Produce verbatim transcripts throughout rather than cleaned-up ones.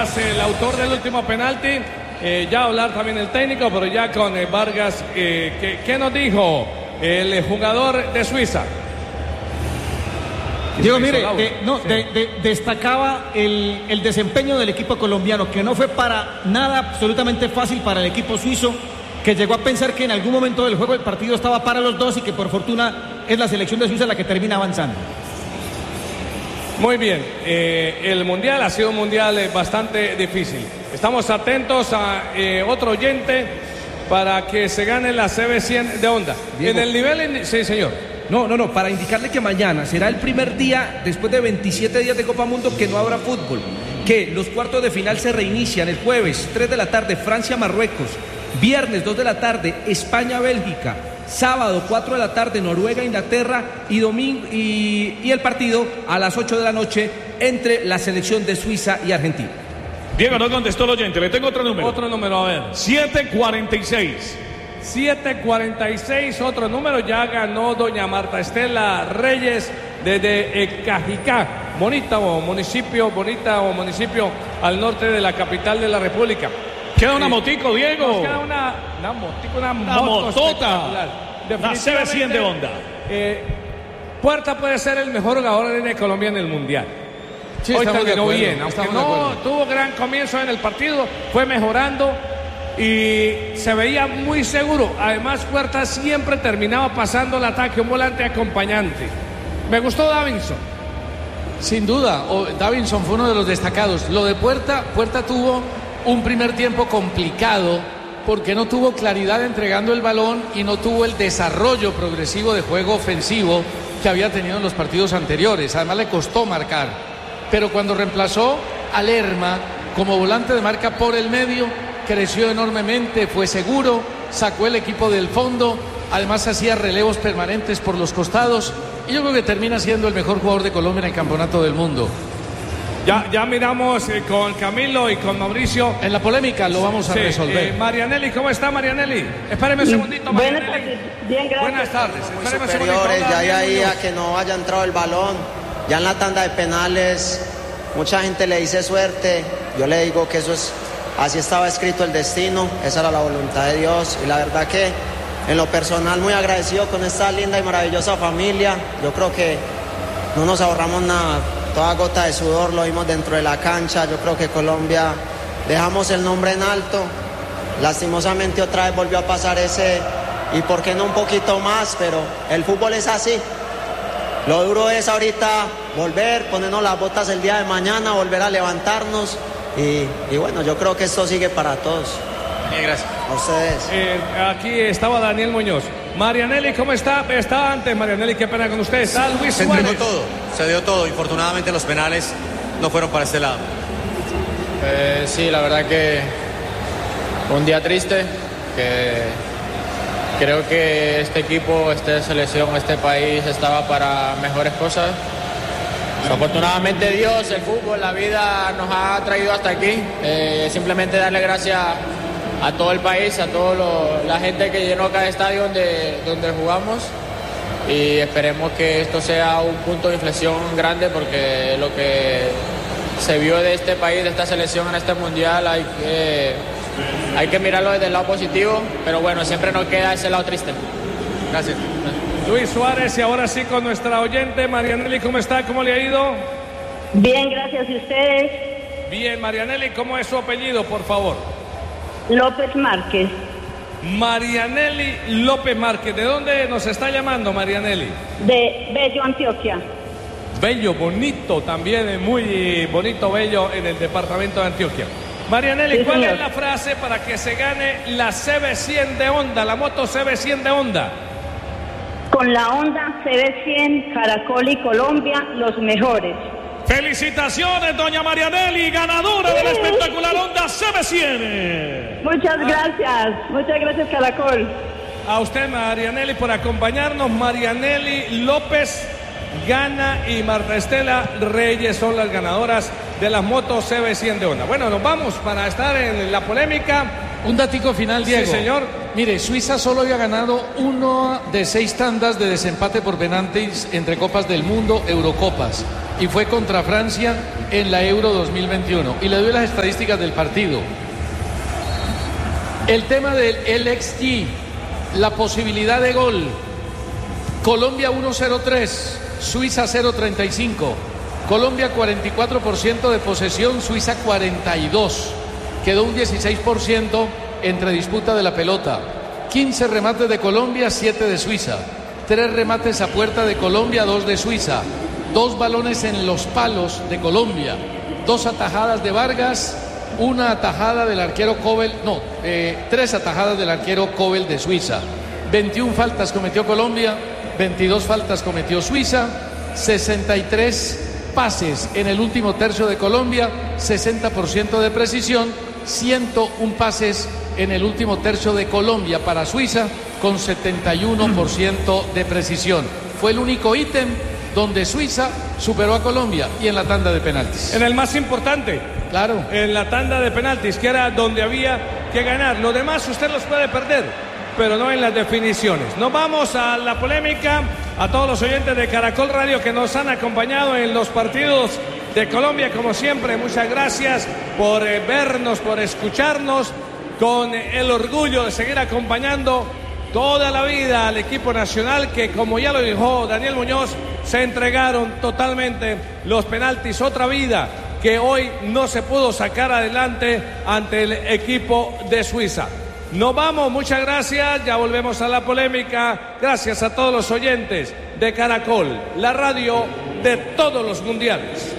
Vargas, el autor del último penalti. Eh, ya hablar también el técnico, pero ya con eh, Vargas, eh, ¿qué, ¿qué nos dijo el eh, jugador de Suiza? Diego, mire, de, no, sí. de, de, destacaba el, el desempeño del equipo colombiano, que no fue para nada absolutamente fácil para el equipo suizo, que llegó a pensar que en algún momento del juego el partido estaba para los dos y que por fortuna es la selección de Suiza la que termina avanzando. Muy bien, eh, el mundial ha sido un mundial eh, bastante difícil. Estamos atentos a eh, otro oyente para que se gane la C B cien de Honda. Diego. En el nivel, sí señor. No, no, no, para indicarle que mañana será el primer día, después de veintisiete días de Copa Mundo, que no habrá fútbol. Que los cuartos de final se reinician el jueves, tres de la tarde, Francia-Marruecos. Viernes, dos de la tarde, España-Bélgica. Sábado, cuatro de la tarde, Noruega-Inglaterra. Y, domingo, y, y el partido a las ocho de la noche entre la selección de Suiza y Argentina. Diego, no contestó el oyente, le tengo otro número. Otro número, a ver. siete cuarenta y seis. siete cuarenta y seis, otro número, ya ganó doña Marta Estela Reyes desde Ecajicá, bonita o municipio, bonita o municipio al norte de la capital de la República. Queda una motico, Diego. Nos queda una, una motico, una, una moto motota. La C B cien de Honda. Eh, Puerta puede ser el mejor jugador de Colombia en el Mundial. Sí, hoy terminó acuerdo, bien, aunque no tuvo gran comienzo en el partido, fue mejorando y se veía muy seguro. Además, Puerta siempre terminaba pasando el ataque, un volante acompañante. Me gustó Davinson. Sin duda, Davinson fue uno de los destacados. Lo de Puerta, Puerta tuvo un primer tiempo complicado porque no tuvo claridad entregando el balón y no tuvo el desarrollo progresivo de juego ofensivo que había tenido en los partidos anteriores. Además le costó marcar, pero cuando reemplazó a Lerma como volante de marca por el medio, creció enormemente, fue seguro, sacó el equipo del fondo, además hacía relevos permanentes por los costados y yo creo que termina siendo el mejor jugador de Colombia en el Campeonato del Mundo. Ya, ya miramos eh, con Camilo y con Mauricio. En la polémica lo vamos a sí, resolver. Eh, Marianelli, ¿cómo está Marianelli? Espéreme un segundito, Marianelli. Buenas tardes. Bien, gracias. Buenas tardes. Muy Espéreme un superiores, segundito. ya hay ahí a que no haya entrado el balón. Ya en la tanda de penales, mucha gente le dice suerte. Yo le digo que eso es, así estaba escrito el destino, esa era la voluntad de Dios. Y la verdad que en lo personal muy agradecido con esta linda y maravillosa familia. Yo creo que no nos ahorramos nada. Toda gota de sudor lo vimos dentro de la cancha. Yo creo que Colombia dejamos el nombre en alto. Lastimosamente otra vez volvió a pasar ese, y por qué no un poquito más, pero el fútbol es así. Lo duro es ahorita volver, ponernos las botas el día de mañana, volver a levantarnos y, y bueno, yo creo que esto sigue para todos. Bien, gracias. A ustedes. Eh, aquí estaba Daniel Muñoz. Marianelli, ¿cómo está? Estaba antes, Marianelli, qué pena con usted. Está Luis Se Suárez. entregó todo, se dio todo. Infortunadamente los penales no fueron para este lado. Eh, sí, la verdad que un día triste, que creo que este equipo, esta selección, este país estaba para mejores cosas. Afortunadamente Dios, el fútbol, la vida nos ha traído hasta aquí. Eh, simplemente darle gracias a todo el país, a toda la gente que llenó cada estadio donde, donde jugamos, y esperemos que esto sea un punto de inflexión grande, porque lo que se vio de este país, de esta selección en este mundial, hay que, hay que mirarlo desde el lado positivo, pero bueno, siempre nos queda ese lado triste. Gracias. Luis Suárez, y ahora sí con nuestra oyente Marianelli, ¿cómo está? ¿Cómo le ha ido? Bien, gracias. ¿Y ustedes? Bien, Marianelli, ¿cómo es su apellido, por favor? López Márquez. Marianelli López Márquez. ¿De dónde nos está llamando, Marianelli? De Bello, Antioquia. Bello, bonito también, muy bonito, bello en el departamento de Antioquia. Marianelli, Sí, ¿cuál señor. es la frase para que se gane la C B cien de Honda, la moto C B cien de Honda? Con la Honda C B cien, Caracol y Colombia, los mejores. Felicitaciones, doña Marianelli, ganadora de la espectacular Honda C B cien. Muchas gracias, muchas gracias, Caracol. A usted, Marianelli, por acompañarnos. Marianelli López gana y Marta Estela Reyes son las ganadoras de las motos C B cien de Honda. Bueno, nos vamos para estar en la polémica. Un datico final, Diego. Sí, señor. Mire, Suiza solo había ganado uno de seis tandas de desempate por penaltis entre Copas del Mundo, Eurocopas. y fue contra Francia en la Euro dos mil veintiuno. Y le doy las estadísticas del partido. El tema del L X G, la posibilidad de gol. Colombia uno cero tres, Suiza cero treinta y cinco. Colombia cuarenta y cuatro por ciento de posesión, Suiza cuarenta y dos. Quedó un dieciséis por ciento entre disputa de la pelota. quince remates de Colombia, siete de Suiza. tres remates a puerta de Colombia, dos de Suiza. Dos balones en los palos de Colombia. Dos atajadas de Vargas, una atajada del arquero Kobel, no, eh, tres atajadas del arquero Kobel de Suiza. veintiuna faltas cometió Colombia, veintidós faltas cometió Suiza, sesenta y tres pases en el último tercio de Colombia, sesenta por ciento de precisión, ciento uno pases en el último tercio de Colombia para Suiza, con setenta y uno por ciento de precisión. Fue el único ítem donde Suiza superó a Colombia, y en la tanda de penaltis. En el más importante. Claro. En la tanda de penaltis, que era donde había que ganar. Lo demás usted los puede perder, pero no en las definiciones. Nos vamos a la polémica. A todos los oyentes de Caracol Radio que nos han acompañado en los partidos de Colombia, como siempre, muchas gracias por eh, vernos, por escucharnos, con el orgullo de seguir acompañando toda la vida al equipo nacional, que, como ya lo dijo Daniel Muñoz, se entregaron totalmente los penaltis. Otra vida que hoy no se pudo sacar adelante ante el equipo de Suiza. Nos vamos, muchas gracias, ya volvemos a la polémica. Gracias a todos los oyentes de Caracol, la radio de todos los mundiales.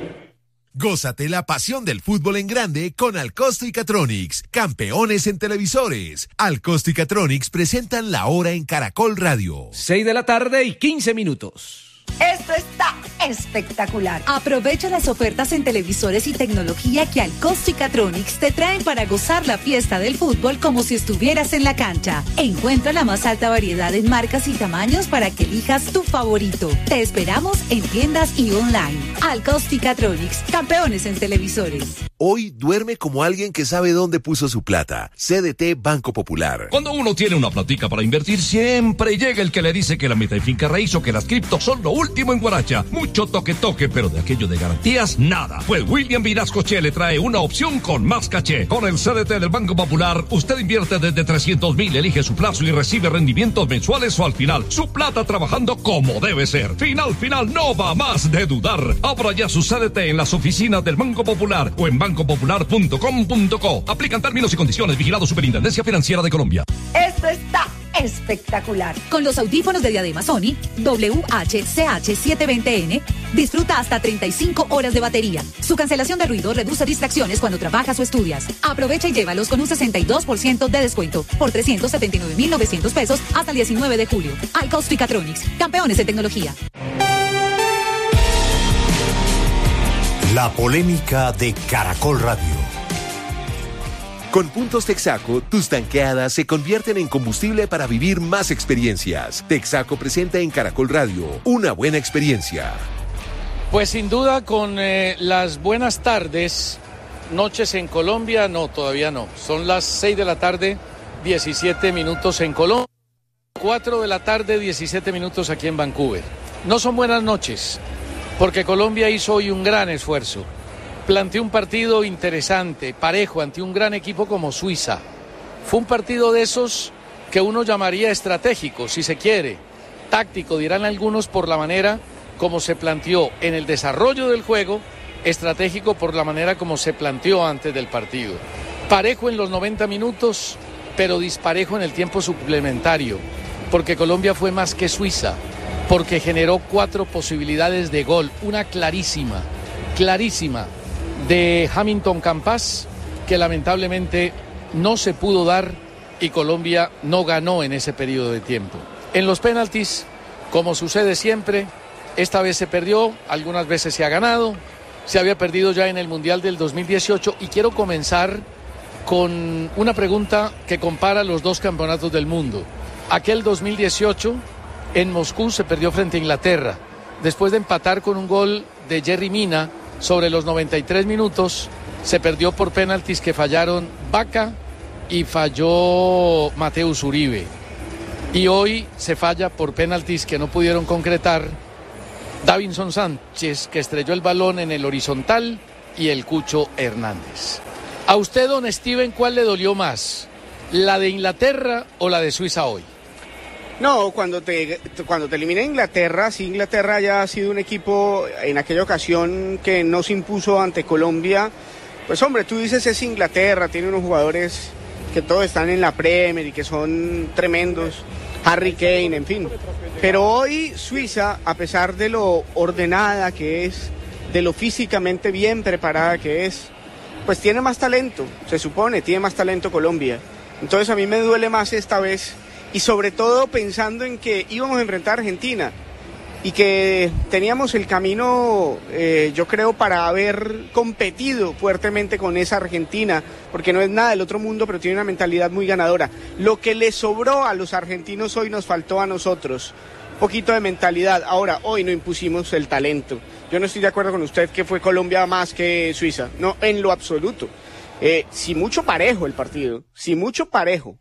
Gózate la pasión del fútbol en grande con Alcosto y Catronics, campeones en televisores. Alcosto y Catronics presentan la hora en Caracol Radio. seis de la tarde y quince minutos. Esto está espectacular. Aprovecha las ofertas en televisores y tecnología que Alcosto y Catronics te traen para gozar la fiesta del fútbol como si estuvieras en la cancha. Encuentra la más alta variedad en marcas y tamaños para que elijas tu favorito. Te esperamos en tiendas y online. Alcosto y Catronics, campeones en televisores. Hoy duerme como alguien que sabe dónde puso su plata. C D T Banco Popular. Cuando uno tiene una platica para invertir, siempre llega el que le dice que la meta y finca raíz o que las cripto son lo último en Guaracha. Mucho toque toque, pero de aquello de garantías, nada. Pues William Vinascoche le trae una opción con más caché. Con el C D T del Banco Popular, usted invierte desde trescientos mil, elige su plazo y recibe rendimientos mensuales o al final. Su plata trabajando como debe ser. Final, final, no va más de dudar. Abra ya su C D T en las oficinas del Banco Popular o en banco popular punto com punto co. Aplican términos y condiciones. Vigilado Superintendencia Financiera de Colombia. Esto está espectacular. Con los audífonos de diadema Sony W H C H setecientos veinte N, disfruta hasta treinta y cinco horas de batería. Su cancelación de ruido reduce distracciones cuando trabajas o estudias. Aprovecha y llévalos con un sesenta y dos por ciento de descuento por trescientos setenta y nueve mil novecientos pesos hasta el diecinueve de julio. Alcosto y Catronics, campeones de tecnología. La polémica de Caracol Radio. Con puntos Texaco, tus tanqueadas se convierten en combustible para vivir más experiencias. Texaco presenta en Caracol Radio una buena experiencia. Pues sin duda, con eh, las buenas tardes, noches en Colombia, no, todavía no. Son las seis de la tarde, diecisiete minutos en Colombia, cuatro de la tarde, diecisiete minutos aquí en Vancouver. No son buenas noches, porque Colombia hizo hoy un gran esfuerzo. Planteó un partido interesante, parejo, ante un gran equipo como Suiza. Fue un partido de esos que uno llamaría estratégico, si se quiere. Táctico, dirán algunos, por la manera como se planteó en el desarrollo del juego. Estratégico por la manera como se planteó antes del partido. Parejo en los noventa minutos, pero disparejo en el tiempo suplementario. Porque Colombia fue más que Suiza. Porque generó cuatro posibilidades de gol. Una clarísima, clarísima, de Hamilton Campas, que lamentablemente no se pudo dar y Colombia no ganó en ese periodo de tiempo. En los penaltis, como sucede siempre, esta vez se perdió, algunas veces se ha ganado, se había perdido ya en el Mundial del dos mil dieciocho, y quiero comenzar con una pregunta que compara los dos campeonatos del mundo. Aquel dos mil dieciocho en Moscú se perdió frente a Inglaterra, después de empatar con un gol de Jerry Mina sobre los noventa y tres minutos. Se perdió por penaltis que fallaron Vaca y falló Mateus Uribe. Y hoy se falla por penaltis que no pudieron concretar Davinson Sánchez, que estrelló el balón en el horizontal, y el Cucho Hernández. A usted, don Steven, ¿cuál le dolió más? ¿La de Inglaterra o la de Suiza hoy? No, cuando te, cuando te elimina Inglaterra, sí, Inglaterra ya ha sido un equipo en aquella ocasión que no se impuso ante Colombia. Pues hombre, tú dices es Inglaterra, tiene unos jugadores que todos están en la Premier y que son tremendos, Harry Kane, en fin. Pero hoy Suiza, a pesar de lo ordenada que es, de lo físicamente bien preparada que es, pues tiene más talento, se supone, tiene más talento Colombia. Entonces a mí me duele más esta vez, y sobre todo pensando en que íbamos a enfrentar a Argentina y que teníamos el camino, eh, yo creo, para haber competido fuertemente con esa Argentina, porque no es nada del otro mundo, pero tiene una mentalidad muy ganadora. Lo que le sobró a los argentinos hoy nos faltó a nosotros, un poquito de mentalidad. Ahora, hoy no impusimos el talento. Yo no estoy de acuerdo con usted que fue Colombia más que Suiza, no, en lo absoluto. Eh, si mucho parejo el partido, si mucho parejo.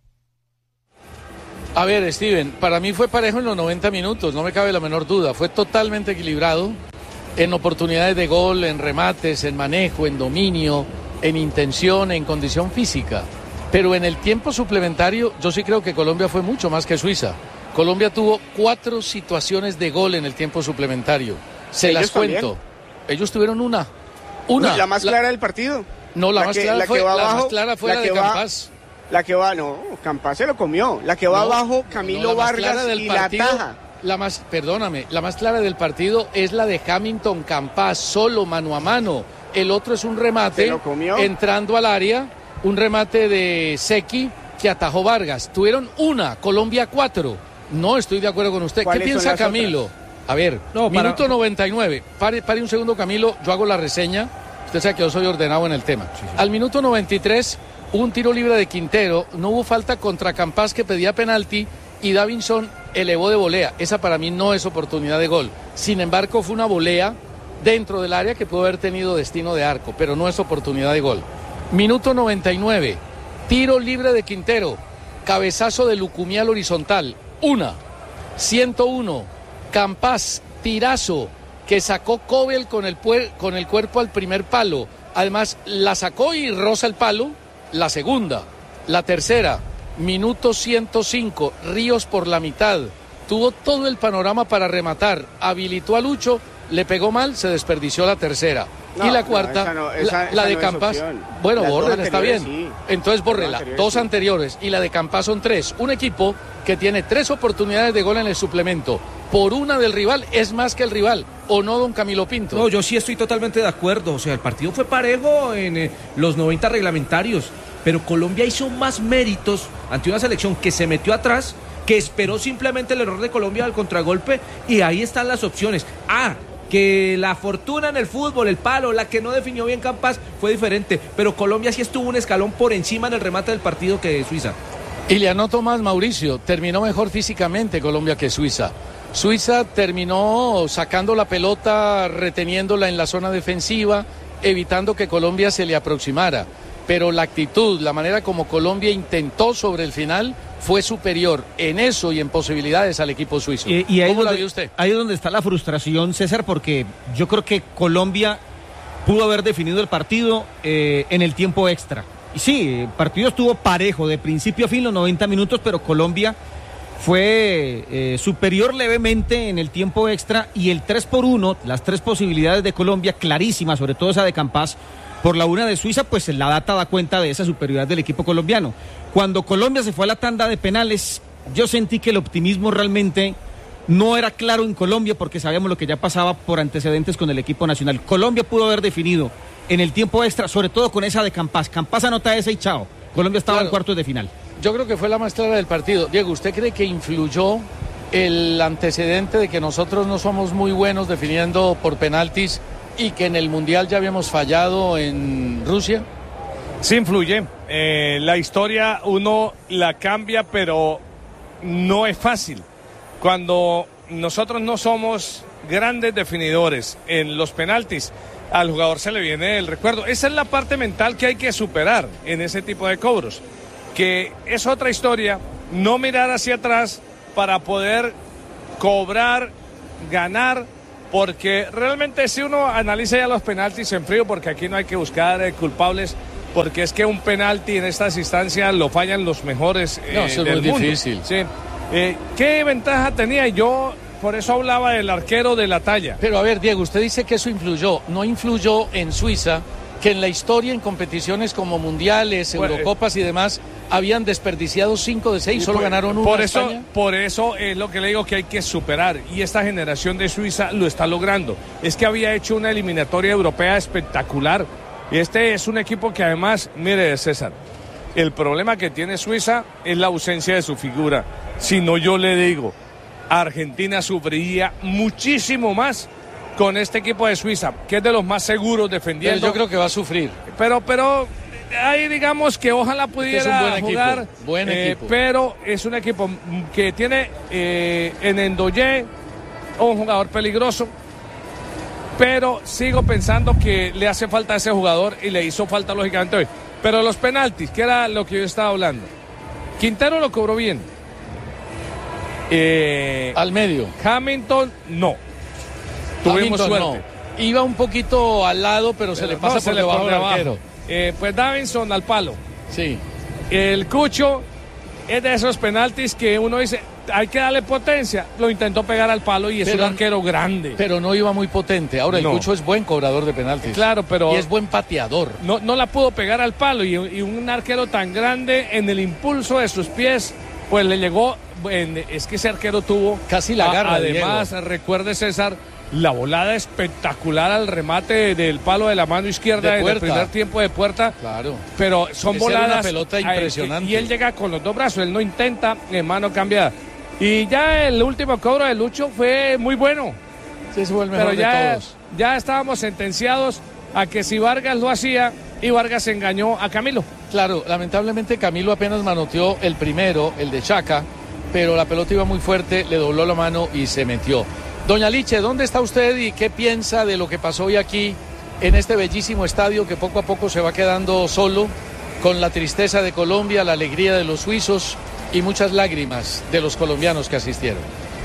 A ver, Steven, para mí fue parejo en los noventa minutos, no me cabe la menor duda. Fue totalmente equilibrado en oportunidades de gol, en remates, en manejo, en dominio, en intención, en condición física. Pero en el tiempo suplementario, yo sí creo que Colombia fue mucho más que Suiza. Colombia tuvo cuatro situaciones de gol en el tiempo suplementario. Se las cuento. También. Ellos tuvieron una. Una. ¿La más clara la... del partido? No, la, la más, que, clara, la fue, la abajo, más clara fue la, la de Campás. La que va, no, Campás se lo comió. La que va no, abajo, Camilo no, Vargas y partido, la taja. La más, perdóname, la más clara del partido es la de Hamilton Campás, solo mano a mano. El otro es un remate entrando al área, un remate de Seki que atajó Vargas. Tuvieron una, Colombia cuatro. No estoy de acuerdo con usted. ¿Qué piensa Camilo? Otras? A ver, no, para... minuto noventa y nueve. Pare, pare un segundo, Camilo, yo hago la reseña. Usted sabe que yo soy ordenado en el tema. Sí, sí. Al minuto noventa y tres, un tiro libre de Quintero, no hubo falta contra Campás que pedía penalti y Davinson elevó de volea. Esa para mí no es oportunidad de gol. Sin embargo, fue una volea dentro del área que pudo haber tenido destino de arco, pero no es oportunidad de gol. Minuto noventa y nueve, tiro libre de Quintero, cabezazo de Lucumí al horizontal, una. ciento uno, Campás, tirazo que sacó Cobel con el, con el cuerpo al primer palo. Además, la sacó y roza el palo. La segunda, la tercera, minuto ciento cinco, Ríos por la mitad, tuvo todo el panorama para rematar, habilitó a Lucho, le pegó mal, se desperdició la tercera. No, y la cuarta, no, esa no, esa, la, la de no Campás, bueno, bórrela, está bien, sí. Entonces bórrela, anteriores, dos sí. anteriores, y la de Campás son tres. Un equipo que tiene tres oportunidades de gol en el suplemento, por una del rival, es más que el rival, ¿o no, don Camilo Pinto? No, yo sí estoy totalmente de acuerdo, o sea, el partido fue parejo en eh, los noventa reglamentarios, pero Colombia hizo más méritos ante una selección que se metió atrás, que esperó simplemente el error de Colombia al contragolpe, y ahí están las opciones. Ah, que la fortuna en el fútbol, el palo, la que no definió bien Campás, fue diferente, pero Colombia sí estuvo un escalón por encima en el remate del partido que Suiza. Y le anoto más, Mauricio, terminó mejor físicamente Colombia que Suiza. Suiza terminó sacando la pelota, reteniéndola en la zona defensiva, evitando que Colombia se le aproximara. Pero la actitud, la manera como Colombia intentó sobre el final, fue superior en eso y en posibilidades al equipo suizo. Y, y ahí ¿Cómo donde, la vio usted? Ahí es donde está la frustración, César, porque yo creo que Colombia pudo haber definido el partido eh, en el tiempo extra. Y sí, el partido estuvo parejo de principio a fin, los noventa minutos, pero Colombia fue eh, superior levemente en el tiempo extra, y el tres por uno, las tres posibilidades de Colombia, clarísimas, sobre todo esa de Campás, por la una de Suiza, pues la data da cuenta de esa superioridad del equipo colombiano. Cuando Colombia se fue a la tanda de penales, yo sentí que el optimismo realmente no era claro en Colombia, porque sabíamos lo que ya pasaba por antecedentes con el equipo nacional. Colombia pudo haber definido en el tiempo extra, sobre todo con esa de Campás. Campás anota esa y chao. Colombia estaba claro. en cuartos de final. Yo creo que fue la más clara del partido. Diego, ¿usted cree que influyó el antecedente de que nosotros no somos muy buenos definiendo por penaltis y que en el Mundial ya habíamos fallado en Rusia? Sí influye. Eh, la historia uno la cambia, pero no es fácil. Cuando nosotros no somos grandes definidores en los penaltis, al jugador se le viene el recuerdo. Esa es la parte mental que hay que superar en ese tipo de cobros, que es otra historia, no mirar hacia atrás para poder cobrar, ganar porque realmente si uno analiza ya los penaltis en frío, porque aquí no hay que buscar eh, culpables, porque es que un penalti en estas instancias lo fallan los mejores eh, no, eso es del muy mundo. difícil. Sí. Eh, ¿Qué ventaja tenía? Yo por eso hablaba del arquero de la talla. Pero a ver, Diego, usted dice que eso influyó. No influyó en Suiza, que en la historia, en competiciones como mundiales, Bueno, Eurocopas y demás, habían desperdiciado cinco de seis, solo por, ganaron uno por a eso, España. por eso es lo que le digo que hay que superar, y esta generación de Suiza lo está logrando. Es que había hecho una eliminatoria europea espectacular. Este es un equipo que además, mire César, el problema que tiene Suiza es la ausencia de su figura. Si no, yo le digo, Argentina sufriría muchísimo más con este equipo de Suiza, que es de los más seguros defendiendo. Pero yo creo que va a sufrir. Pero, pero ahí digamos que ojalá pudiera es un buen jugar, equipo, buen eh, equipo. pero es un equipo que tiene eh, en Endoye un jugador peligroso, pero sigo pensando que le hace falta a ese jugador y le hizo falta lógicamente hoy. Pero los penaltis, que era lo que yo estaba hablando, Quintero lo cobró bien. Eh, Al medio. Hamilton no. Tuvimos Hamilton, suerte. No. Iba un poquito al lado, pero, pero se le pasa no, por se le debajo por del debajo. arquero. Eh, pues Davinson al palo. Sí. El Cucho es de esos penaltis que uno dice, hay que darle potencia. Lo intentó pegar al palo y es Pero- un arquero grande. Pero no iba muy potente. Ahora, el No. Cucho es buen cobrador de penaltis. Claro, pero Y es buen pateador. no, no la pudo pegar al palo. Y, y un arquero tan grande en el impulso de sus pies, pues le llegó. En, es que ese arquero tuvo. Casi la garra, Además, Diego. recuerde, César, la volada espectacular al remate del palo de la mano izquierda De en el Puerta. primer tiempo de Puerta. Claro. Pero son Esa era una voladas. pelota eh, impresionante. Y él llega con los dos brazos, él no intenta en mano cambiada. Y ya el último cobro de Lucho fue muy bueno. Sí, ese fue el mejor Pero ya, de todos. ya estábamos sentenciados a que si Vargas lo hacía, y Vargas engañó a Camilo. Claro, lamentablemente Camilo apenas manoteó el primero, el de Chaca, pero la pelota iba muy fuerte, le dobló la mano y se metió. Doña Liche, ¿dónde está usted y qué piensa de lo que pasó hoy aquí en este bellísimo estadio que poco a poco se va quedando solo, con la tristeza de Colombia, la alegría de los suizos y muchas lágrimas de los colombianos que asistieron?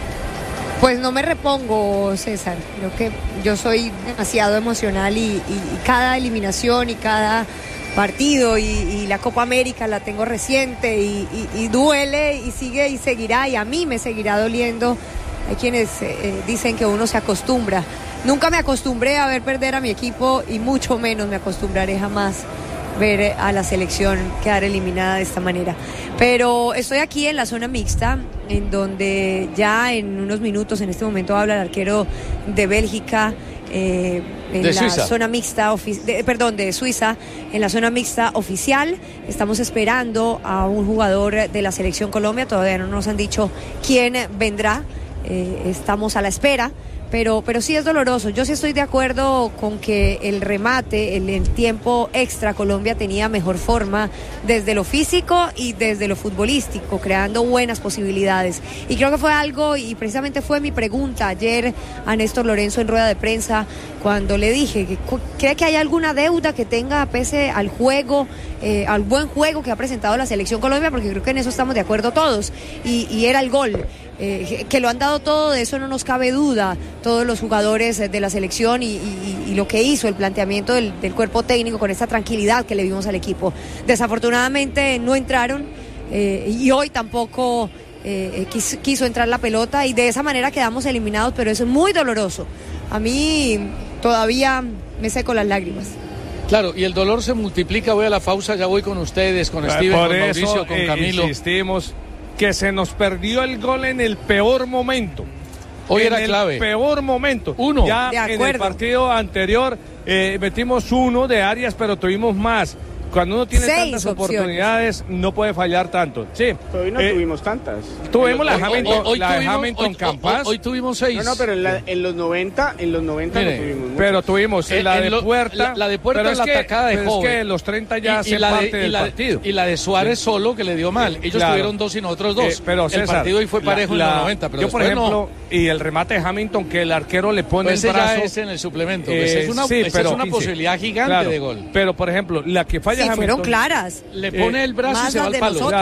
Pues no me repongo, César. Creo que yo soy demasiado emocional y, y- y cada eliminación y cada partido y, y la Copa América la tengo reciente y, y- y duele y sigue y seguirá y a mí me seguirá doliendo. Hay quienes eh, eh, dicen que uno se acostumbra. Nunca me acostumbré a ver perder a mi equipo y mucho menos me acostumbraré jamás ver a la selección quedar eliminada de esta manera. Pero estoy aquí en la zona mixta, en donde ya en unos minutos, en este momento habla el arquero de Bélgica, eh, en De la Suiza. zona mixta, ofi- de- perdón, de Suiza, en la zona mixta oficial. Estamos esperando a un jugador de la selección Colombia, todavía no nos han dicho quién vendrá, eh, estamos a la espera. Pero, pero sí es doloroso. Yo sí estoy de acuerdo con que el remate, el, el tiempo extra, Colombia tenía mejor forma desde lo físico y desde lo futbolístico, creando buenas posibilidades. Y creo que fue algo, y precisamente fue mi pregunta ayer a Néstor Lorenzo en rueda de prensa, cuando le dije, que cu- ¿cree que hay alguna deuda que tenga pese al juego, eh, al buen juego que ha presentado la Selección Colombia? Porque creo que en eso estamos de acuerdo todos. Y, y era el gol. Eh, que lo han dado todo, de eso no nos cabe duda, todos los jugadores de la selección y, y- y lo que hizo el planteamiento del, del cuerpo técnico con esta tranquilidad que le vimos al equipo. Desafortunadamente no entraron eh, y hoy tampoco eh, quiso, quiso entrar la pelota y de esa manera quedamos eliminados, pero eso es muy doloroso. A mí todavía me seco las lágrimas. Claro, y el dolor se multiplica. Voy a la pausa, ya voy con ustedes, con Steven, Por con eso, Mauricio, con eh, Camilo. insistimos que se nos perdió el gol en el peor momento. Hoy en era el clave. peor momento. Uno. Ya De en el acuerdo. partido anterior eh, metimos uno de Arias, pero tuvimos más. Cuando uno tiene Seis tantas opciones. oportunidades, no puede fallar tanto. Sí. Pero hoy no Eh, tuvimos tantas. Tuvimos la Hoy- Hamilton, hoy- hoy la de tuvimos- Hamilton hoy- Campas. hoy- hoy tuvimos seis. No, no, pero en, la- en los noventa, en los noventa Mire, no tuvimos muchas. Pero tuvimos En- la en de lo- Puerta. la- la de Puerta pero es la que- atacada de pero Joven. Es que los treinta ya y, y hacen la parte de, y, del la, partido. y la de Suárez Sí. solo que le dio mal. Ellos Claro. tuvieron dos y nosotros dos. Eh, pero el César, partido hoy fue parejo la- en la- los noventa, pero yo por después ejemplo, no. y el remate de Hamilton que el arquero le pone Pues el ese ya brazo. es en el suplemento. eh, Esa es una, sí, esa pero es una quince. posibilidad gigante Claro, de gol. Pero por ejemplo, la que falla Sí, Hamilton. fueron claras. Le pone Eh, el brazo y más se va las al de palo. nosotros. Claro.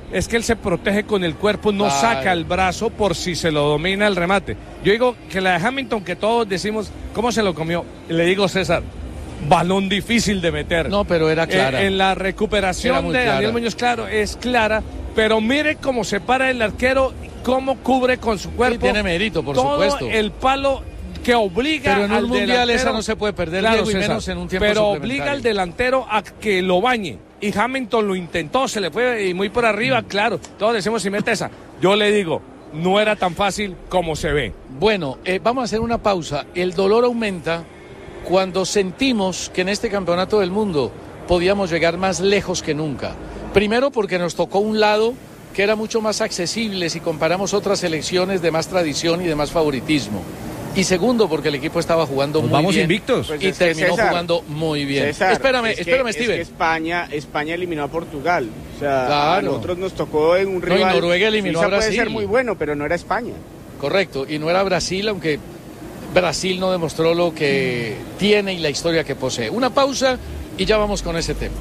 es que él se protege con el cuerpo, no Ay. saca el brazo por si se lo domina el remate. Yo digo que la de Hamilton, que todos decimos, ¿cómo se lo comió? Le digo, César, balón difícil de meter. No, pero era clara. Eh, en la Era recuperación muy de clara. Daniel Muñoz, claro, es clara, pero mire cómo se para el arquero, cómo cubre con su cuerpo. Sí, tiene mérito, por todo supuesto. el palo que obliga Pero en un al mundial delantero, esa no se puede perder, claro, Diego, y César, menos en un tiempo pero suplementario. obliga al delantero a que lo bañe. Y Hamilton lo intentó, se le fue y muy por arriba, claro. Todos decimos si mete esa. Yo le digo, no era tan fácil como se ve. Bueno, eh, vamos a hacer una pausa. El dolor aumenta cuando sentimos que en este campeonato del mundo podíamos llegar más lejos que nunca. Primero porque nos tocó un lado que era mucho más accesible si comparamos otras selecciones de más tradición y de más favoritismo. Y segundo, porque el equipo estaba jugando Nos muy vamos bien. invictos. Pues y es que, terminó César, jugando muy bien. César, espérame, es que- espérame, es Steven. que España, España eliminó a Portugal. O sea, Claro. a nosotros nos tocó en un No, y rival. Noruega eliminó Suiza a Brasil. puede ser muy bueno, pero no era España. Correcto, y no era Brasil, aunque Brasil no demostró lo que tiene y la historia que posee. Una pausa y ya vamos con ese tema.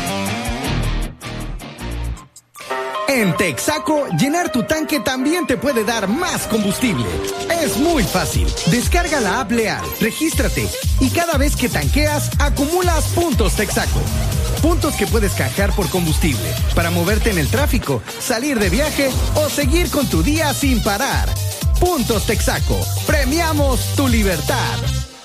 En Texaco, llenar tu tanque también te puede dar más combustible. Es muy fácil. Descarga la app Leal, regístrate y cada vez que tanqueas, acumulas puntos Texaco. Puntos que puedes canjear por combustible para moverte en el tráfico, salir de viaje o seguir con tu día sin parar. Puntos Texaco. Premiamos tu libertad.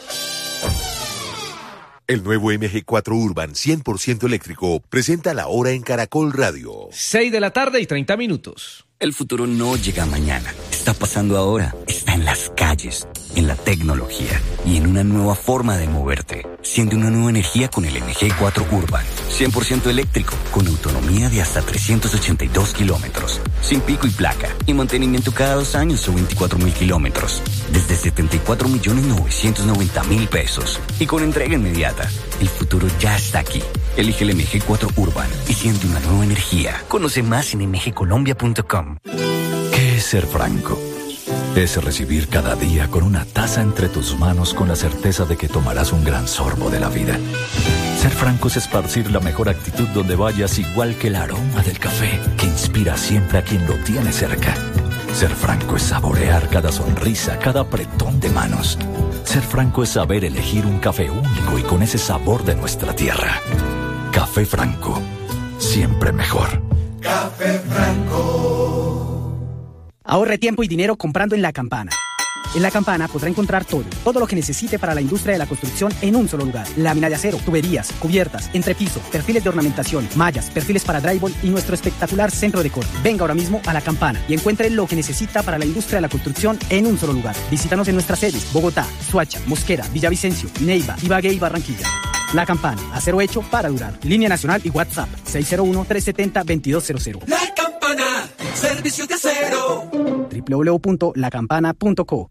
El nuevo M G cuatro Urban cien por ciento eléctrico presenta la hora en Caracol Radio. seis de la tarde y treinta minutos. El futuro no llega mañana, está pasando ahora, está en las calles, en la tecnología y en una nueva forma de moverte. Siente una nueva energía con el M G cuatro Urban, cien por ciento eléctrico, con autonomía de hasta trescientos ochenta y dos kilómetros, sin pico y placa, y mantenimiento cada dos años o veinticuatro mil kilómetros, desde setenta y cuatro millones novecientos noventa mil pesos, y con entrega inmediata. El futuro ya está aquí. Elige el M G cuatro Urban y siente una nueva energía. Conoce más en m g colombia punto com. ¿Qué es ser franco? Es recibir cada día con una taza entre tus manos con la certeza de que tomarás un gran sorbo de la vida. Ser franco es esparcir la mejor actitud donde vayas, igual que el aroma del café que inspira siempre a quien lo tiene cerca. Ser franco es saborear cada sonrisa, cada apretón de manos. Ser franco es saber elegir un café único y con ese sabor de nuestra tierra. Café Franco, siempre mejor. Café Franco. Ahorre tiempo y dinero comprando en La Campana. En La Campana podrá encontrar todo, todo lo que necesite para la industria de la construcción en un solo lugar. Lámina de acero, tuberías, cubiertas, entrepiso, perfiles de ornamentación, mallas, perfiles para drywall y nuestro espectacular centro de corte. Venga ahora mismo a La Campana y encuentre lo que necesita para la industria de la construcción en un solo lugar. Visítanos en nuestras sedes: Bogotá, Soacha, Mosquera, Villavicencio, Neiva, Ibagué y Barranquilla. La Campana, acero hecho para durar. Línea nacional y WhatsApp seis cero uno, tres siete cero, dos dos cero cero. La Campana, servicios de acero. doble u doble u doble u punto la campana punto co.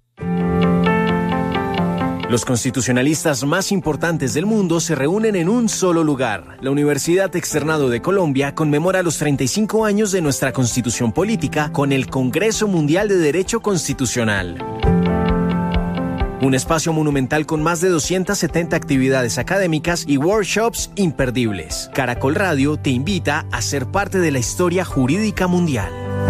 Los constitucionalistas más importantes del mundo se reúnen en un solo lugar. La Universidad Externado de Colombia conmemora los treinta y cinco años de nuestra Constitución Política con el Congreso Mundial de Derecho Constitucional. Un espacio monumental con más de doscientas setenta actividades académicas y workshops imperdibles. Caracol Radio te invita a ser parte de la historia jurídica mundial.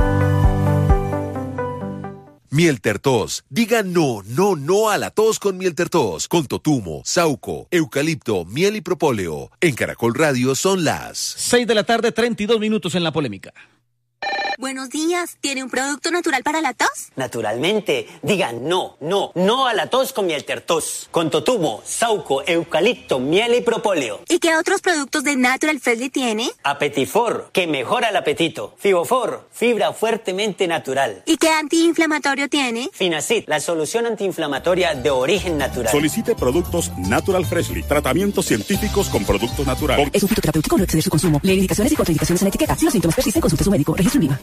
Miel Tertos. Diga no, no, no a la tos con Miel Tertos. Con totumo, sauco, eucalipto, miel y propóleo. En Caracol Radio son las seis de la tarde, treinta y dos minutos en la polémica. Buenos días. ¿Tiene un producto natural para la tos? Naturalmente. Diga no, no, no a la tos con Miel Tertos. Con totumo, sauco, eucalipto, miel y propóleo. ¿Y qué otros productos de Natural Freshly tiene? Apetifor, que mejora el apetito. Fibofor, fibra fuertemente natural. ¿Y qué antiinflamatorio tiene? Finacid, la solución antiinflamatoria de origen natural. Solicite productos Natural Freshly. Tratamientos científicos con productos naturales. Es un fitoterapéutico, no excede su consumo. Lee indicaciones y contraindicaciones en etiqueta. Si los síntomas persisten, consulte a su médico. Registro en Viva.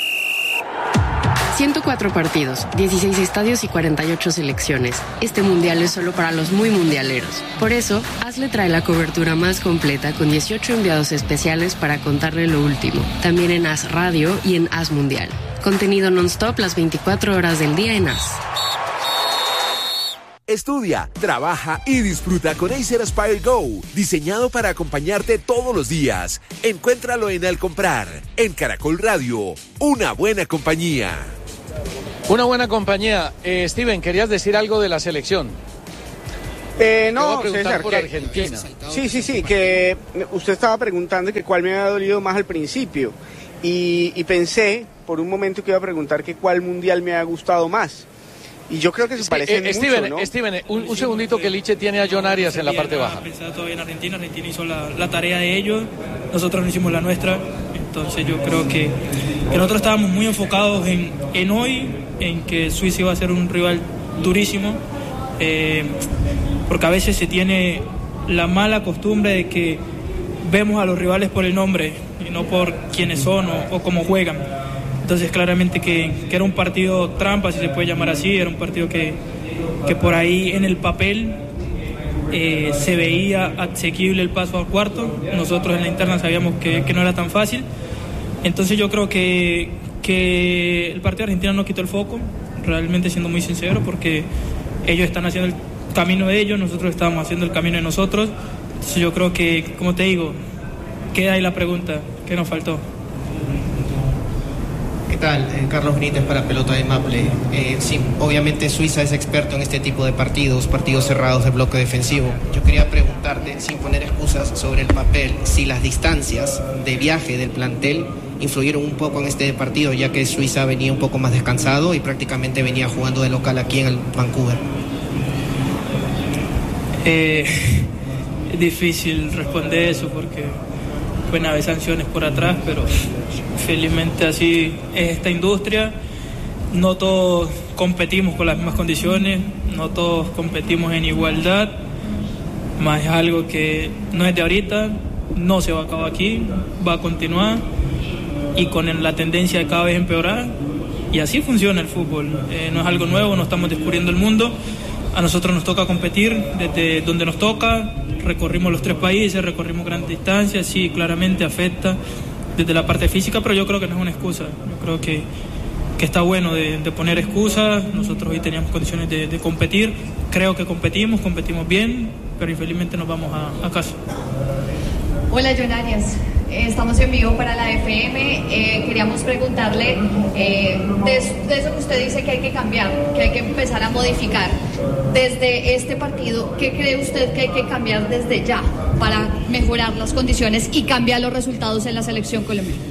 ciento cuatro partidos, dieciséis estadios y cuarenta y ocho selecciones. Este mundial es solo para los muy mundialeros. Por eso, Hazle trae la cobertura más completa con dieciocho enviados especiales para contarle lo último. También en Haz Radio y en Haz Mundial. Contenido non-stop las veinticuatro horas del día en Haz. Estudia, trabaja y disfruta con Acer Aspire Go, diseñado para acompañarte todos los días. Encuéntralo en Al Comprar. En Caracol Radio, una buena compañía. Una buena compañía. Eh, Steven, ¿querías decir algo de la selección? Eh, no, Te voy a preguntar César, por que, Argentina. que- sí, sí, sí, que usted estaba preguntando que cuál me había dolido más al principio. Y, y pensé por un momento que iba a preguntar que cuál mundial me ha gustado más. Y yo creo que se Sí, parecen eh, mucho, Steven, ¿no? Steven, eh, un, un segundito que Liche tiene a John Arias en la parte baja. Pensaba todavía en Argentina, Argentina hizo la, la tarea de ellos, nosotros no hicimos la nuestra, entonces yo creo que, que nosotros estábamos muy enfocados en, en hoy, en que Suiza iba a ser un rival durísimo, eh, porque a veces se tiene la mala costumbre de que vemos a los rivales por el nombre y no por quiénes son o, o cómo juegan. Entonces claramente que, que era un partido trampa, si se puede llamar así, era un partido que, que por ahí en el papel eh, se veía asequible el paso al cuarto. Nosotros en la interna sabíamos que, que no era tan fácil. Entonces yo creo que, que el partido argentino no quitó el foco, realmente siendo muy sincero, porque ellos están haciendo el camino de ellos, nosotros estábamos haciendo el camino de nosotros. Entonces yo creo que, como te digo, queda ahí la pregunta, ¿qué nos faltó? ¿Qué tal? Eh, Carlos Benítez para Pelota de Maple. Eh, sí, obviamente Suiza es experto en este tipo de partidos, partidos cerrados de bloque defensivo. Yo quería preguntarte, sin poner excusas sobre el papel, si las distancias de viaje del plantel influyeron un poco en este partido, ya que Suiza venía un poco más descansado y prácticamente venía jugando de local aquí en el Vancouver. Eh, es difícil responder eso porque pueden haber sanciones por atrás, pero felizmente así es esta industria. No todos competimos con las mismas condiciones, no todos competimos en igualdad, más es algo que no es de ahorita, no se va a acabar aquí, va a continuar y con la tendencia de cada vez empeorar, y así funciona el fútbol. Eh, no es algo nuevo, no estamos descubriendo el mundo. A nosotros nos toca competir desde donde nos toca, recorrimos los tres países, recorrimos grandes distancias, sí, claramente afecta desde la parte física, pero yo creo que no es una excusa. Yo creo que, que está bueno de, de poner excusas. Nosotros hoy teníamos condiciones de, de competir, creo que competimos, competimos bien, pero infelizmente nos vamos a, a casa. Hola, John Arias. Eh, estamos en vivo para la F M. Eh, queríamos preguntarle eh, de, de eso que usted dice que hay que cambiar, que hay que empezar a modificar. Desde este partido, ¿qué cree usted que hay que cambiar desde ya para mejorar las condiciones y cambiar los resultados en la selección colombiana?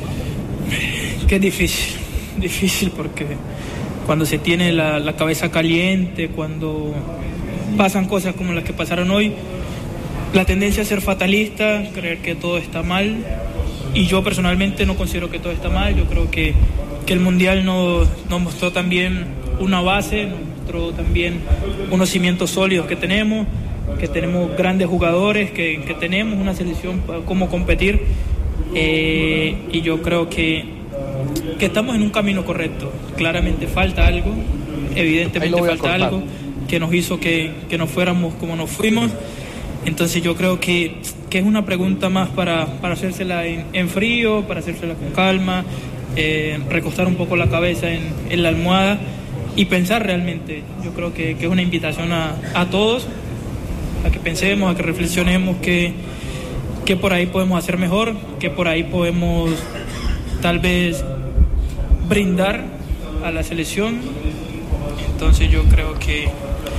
Que es difícil, difícil porque cuando se tiene la, la cabeza caliente, cuando pasan cosas como las que pasaron hoy, la tendencia a ser fatalista, creer que todo está mal, y yo personalmente no considero que todo está mal. Yo creo que, que el Mundial nos, nos mostró también una base, nos mostró también unos cimientos sólidos que tenemos, que tenemos grandes jugadores, que, que tenemos una selección para cómo competir, eh, y yo creo que, que estamos en un camino correcto. Claramente falta algo, evidentemente falta algo que nos hizo que, que nos fuéramos como nos fuimos. Entonces yo creo que, que es una pregunta más para, para hacérsela en, en frío, para hacérsela con calma, eh, recostar un poco la cabeza en, en la almohada y pensar realmente. Yo creo que, que es una invitación a, a todos, a que pensemos, a que reflexionemos que, que por ahí podemos hacer mejor, que por ahí podemos tal vez brindar a la selección. Entonces yo creo que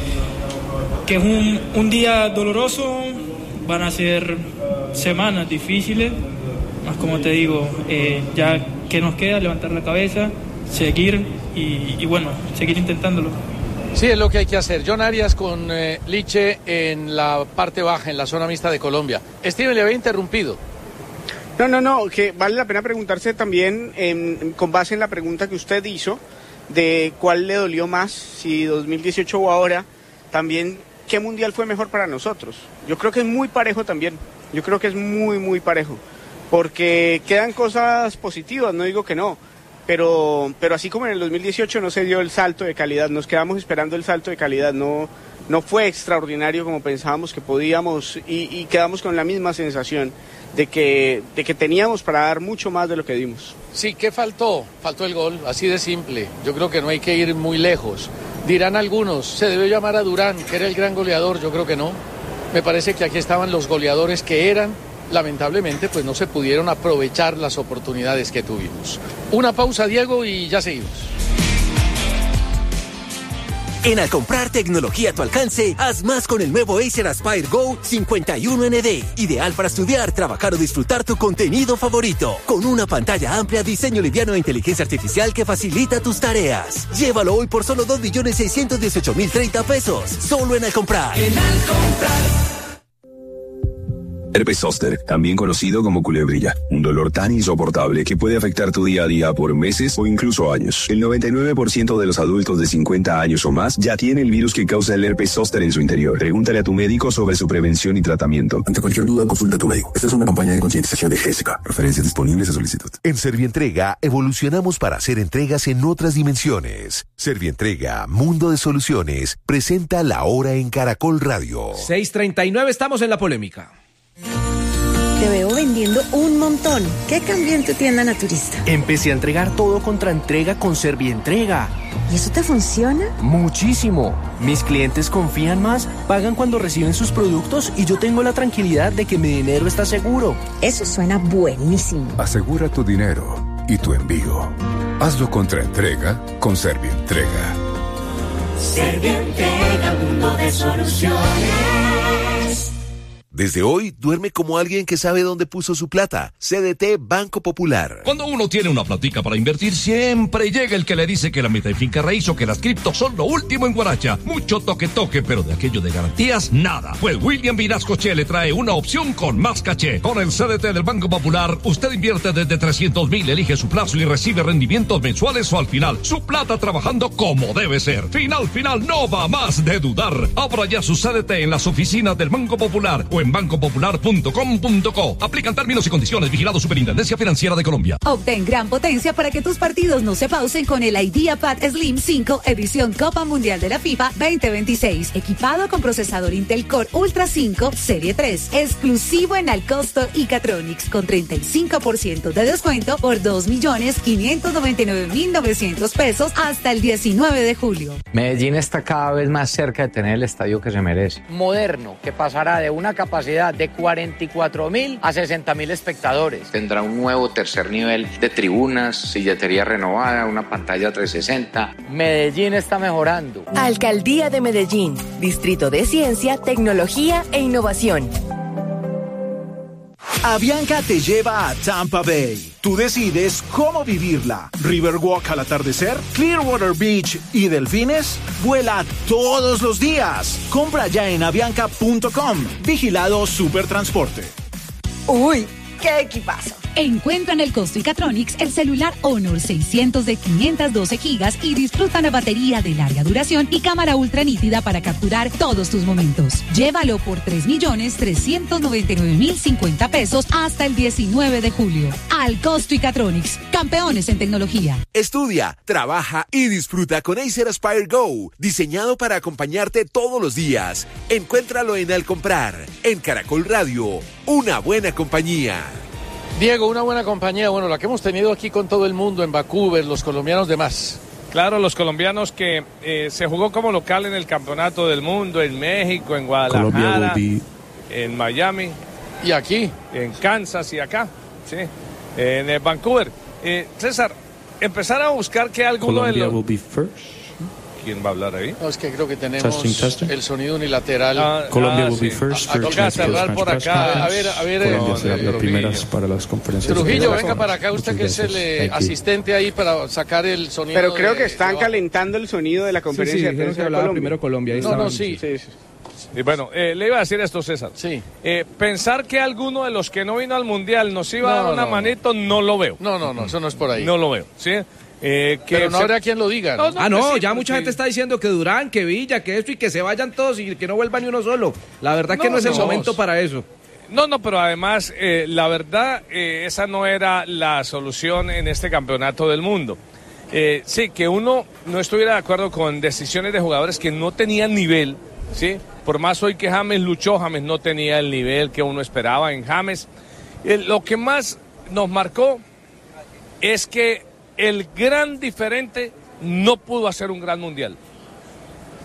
que es un, un día doloroso, van a ser semanas difíciles, más como te digo, eh, ya que nos queda levantar la cabeza, seguir y, y bueno, seguir intentándolo. Sí, es lo que hay que hacer. John Arias con eh, Liche en la parte baja, en la zona mixta de Colombia. Steven, le había interrumpido. No, no, no, que vale la pena preguntarse también, eh, con base en la pregunta que usted hizo, de cuál le dolió más, si dos mil dieciocho o ahora, también qué mundial fue mejor para nosotros. Yo creo que es muy parejo también, yo creo que es muy, muy parejo, porque quedan cosas positivas, no digo que no, pero, pero así como en el dos mil dieciocho no se dio el salto de calidad, nos quedamos esperando el salto de calidad, no, no fue extraordinario como pensábamos que podíamos, y, y quedamos con la misma sensación de que, de que teníamos para dar mucho más de lo que dimos. Sí, ¿qué faltó? Faltó el gol, así de simple. Yo creo que no hay que ir muy lejos. Dirán algunos, se debe llamar a Durán, que era el gran goleador. Yo creo que no. Me parece que aquí estaban los goleadores que eran. Lamentablemente, pues no se pudieron aprovechar las oportunidades que tuvimos. Una pausa, Diego, y ya seguimos. En Al comprar tecnología a tu alcance, haz más con el nuevo Acer Aspire Go cincuenta y uno N D. Ideal para estudiar, trabajar o disfrutar tu contenido favorito. Con una pantalla amplia, diseño liviano e inteligencia artificial que facilita tus tareas. Llévalo hoy por solo dos millones seiscientos dieciocho mil treinta pesos. Solo en Al comprar. En Al comprar. Herpes zóster, también conocido como culebrilla, un dolor tan insoportable que puede afectar tu día a día por meses o incluso años. El noventa y nueve por ciento de los adultos de cincuenta años o más ya tiene el virus que causa el herpes zóster en su interior. Pregúntale a tu médico sobre su prevención y tratamiento. Ante cualquier duda, consulta a tu médico. Esta es una campaña de concientización de G S K. Referencias disponibles a solicitud. En Servientrega evolucionamos para hacer entregas en otras dimensiones. Servientrega, Mundo de Soluciones, presenta La Hora en Caracol Radio. seis treinta y nueve, estamos en la polémica. Te veo vendiendo un montón. ¿Qué cambió en tu tienda naturista? Empecé a entregar todo contra entrega con Servientrega. ¿Y eso te funciona? Muchísimo. Mis clientes confían más, pagan cuando reciben sus productos y yo tengo la tranquilidad de que mi dinero está seguro. Eso suena buenísimo. Asegura tu dinero y tu envío. Hazlo contra entrega con Servientrega. Servientrega, mundo de soluciones. Desde hoy, duerme como alguien que sabe dónde puso su plata. C D T Banco Popular. Cuando uno tiene una platica para invertir, siempre llega el que le dice que la meta de finca raíz o que las criptos son lo último en guaracha. Mucho toque toque, pero de aquello de garantías, nada. Pues William Vinascoche le trae una opción con más caché. Con el C D T del Banco Popular, usted invierte desde trescientos mil, elige su plazo y recibe rendimientos mensuales o al final. Su plata trabajando como debe ser. Final, final, no va más de dudar. Abra ya su C D T en las oficinas del Banco Popular o en banco popular punto com punto co. Aplican términos y condiciones. Vigilado Superintendencia Financiera de Colombia. Obtén gran potencia para que tus partidos no se pausen con el IdeaPad Slim cinco edición Copa Mundial de la FIFA veinte veintiséis. Equipado con procesador Intel Core Ultra cinco Serie tres. Exclusivo en Alcosto y Catronics con treinta y cinco por ciento de descuento por dos millones quinientos noventa y nueve mil novecientos pesos hasta el diecinueve de julio. Medellín está cada vez más cerca de tener el estadio que se merece. Moderno, que pasará de una capacidad de cuarenta y cuatro mil a sesenta mil espectadores. Tendrá un nuevo tercer nivel de tribunas, silletería renovada, una pantalla trescientos sesenta. Medellín está mejorando. Alcaldía de Medellín, Distrito de Ciencia, Tecnología e Innovación. Avianca te lleva a Tampa Bay. Tú decides cómo vivirla. Riverwalk al atardecer, Clearwater Beach y delfines. Vuela todos los días. Compra ya en avianca punto com. Vigilado Supertransporte. Uy, qué equipazo. Encuentra en el Costo y Catronics el celular Honor seiscientos de quinientos doce gigas y disfruta la batería de larga duración y cámara ultra nítida para capturar todos tus momentos. Llévalo por tres millones trescientos noventa y nueve mil cincuenta pesos hasta el diecinueve de julio. Al Costo y Catronics, campeones en tecnología. Estudia, trabaja y disfruta con Acer Aspire Go, diseñado para acompañarte todos los días. Encuéntralo en Al comprar, en Caracol Radio, una buena compañía. Diego, una buena compañía, bueno, la que hemos tenido aquí con todo el mundo en Vancouver, los colombianos de más. Claro, los colombianos que eh, se jugó como local en el Campeonato del Mundo, en México, en Guadalajara, en Miami. Y aquí. En Kansas y acá, sí, en eh, Vancouver. Eh, César, empezar a buscar que alguno Colombia de los... will be first. ¿Quién va a hablar ahí? No, es que creo que tenemos Testing, testing. el sonido unilateral. Ah, Colombia ah, will be sí. first. A, a tocar cerrar por acá. A ver, a ver. Colombia eh, será Trujillo. la primera para las conferencias. Trujillo, venga para acá, usted que es el eh, asistente ahí para sacar el sonido. Pero creo de, que están de calentando el sonido de la conferencia sí, sí, de prensa que de hablaba Colombia. primero Colombia. Ahí no, estaban. no, sí. Sí, sí. Y bueno, eh, le iba a decir esto, César. Sí. Eh, pensar que alguno de los que no vino al Mundial nos iba No, a dar una no, manito, no lo veo. No, no, no, eso no es por ahí. No lo veo, ¿sí? Eh, que Pero no se... habrá quien lo diga, ¿no? No, no, Ah, no, pues sí, ya pues mucha sí. gente está diciendo que Durán, que Villa, que esto y que se vayan todos y que no vuelva ni uno solo. La verdad que No, no es el no. momento para eso. No, no, pero además, eh, la verdad, eh, esa no era la solución en este campeonato del mundo. Eh, sí, que uno no estuviera de acuerdo con decisiones de jugadores que no tenían nivel, ¿sí? Por más hoy que James luchó, James no tenía el nivel que uno esperaba en James. Eh, lo que más nos marcó es que el gran diferente no pudo hacer un gran mundial.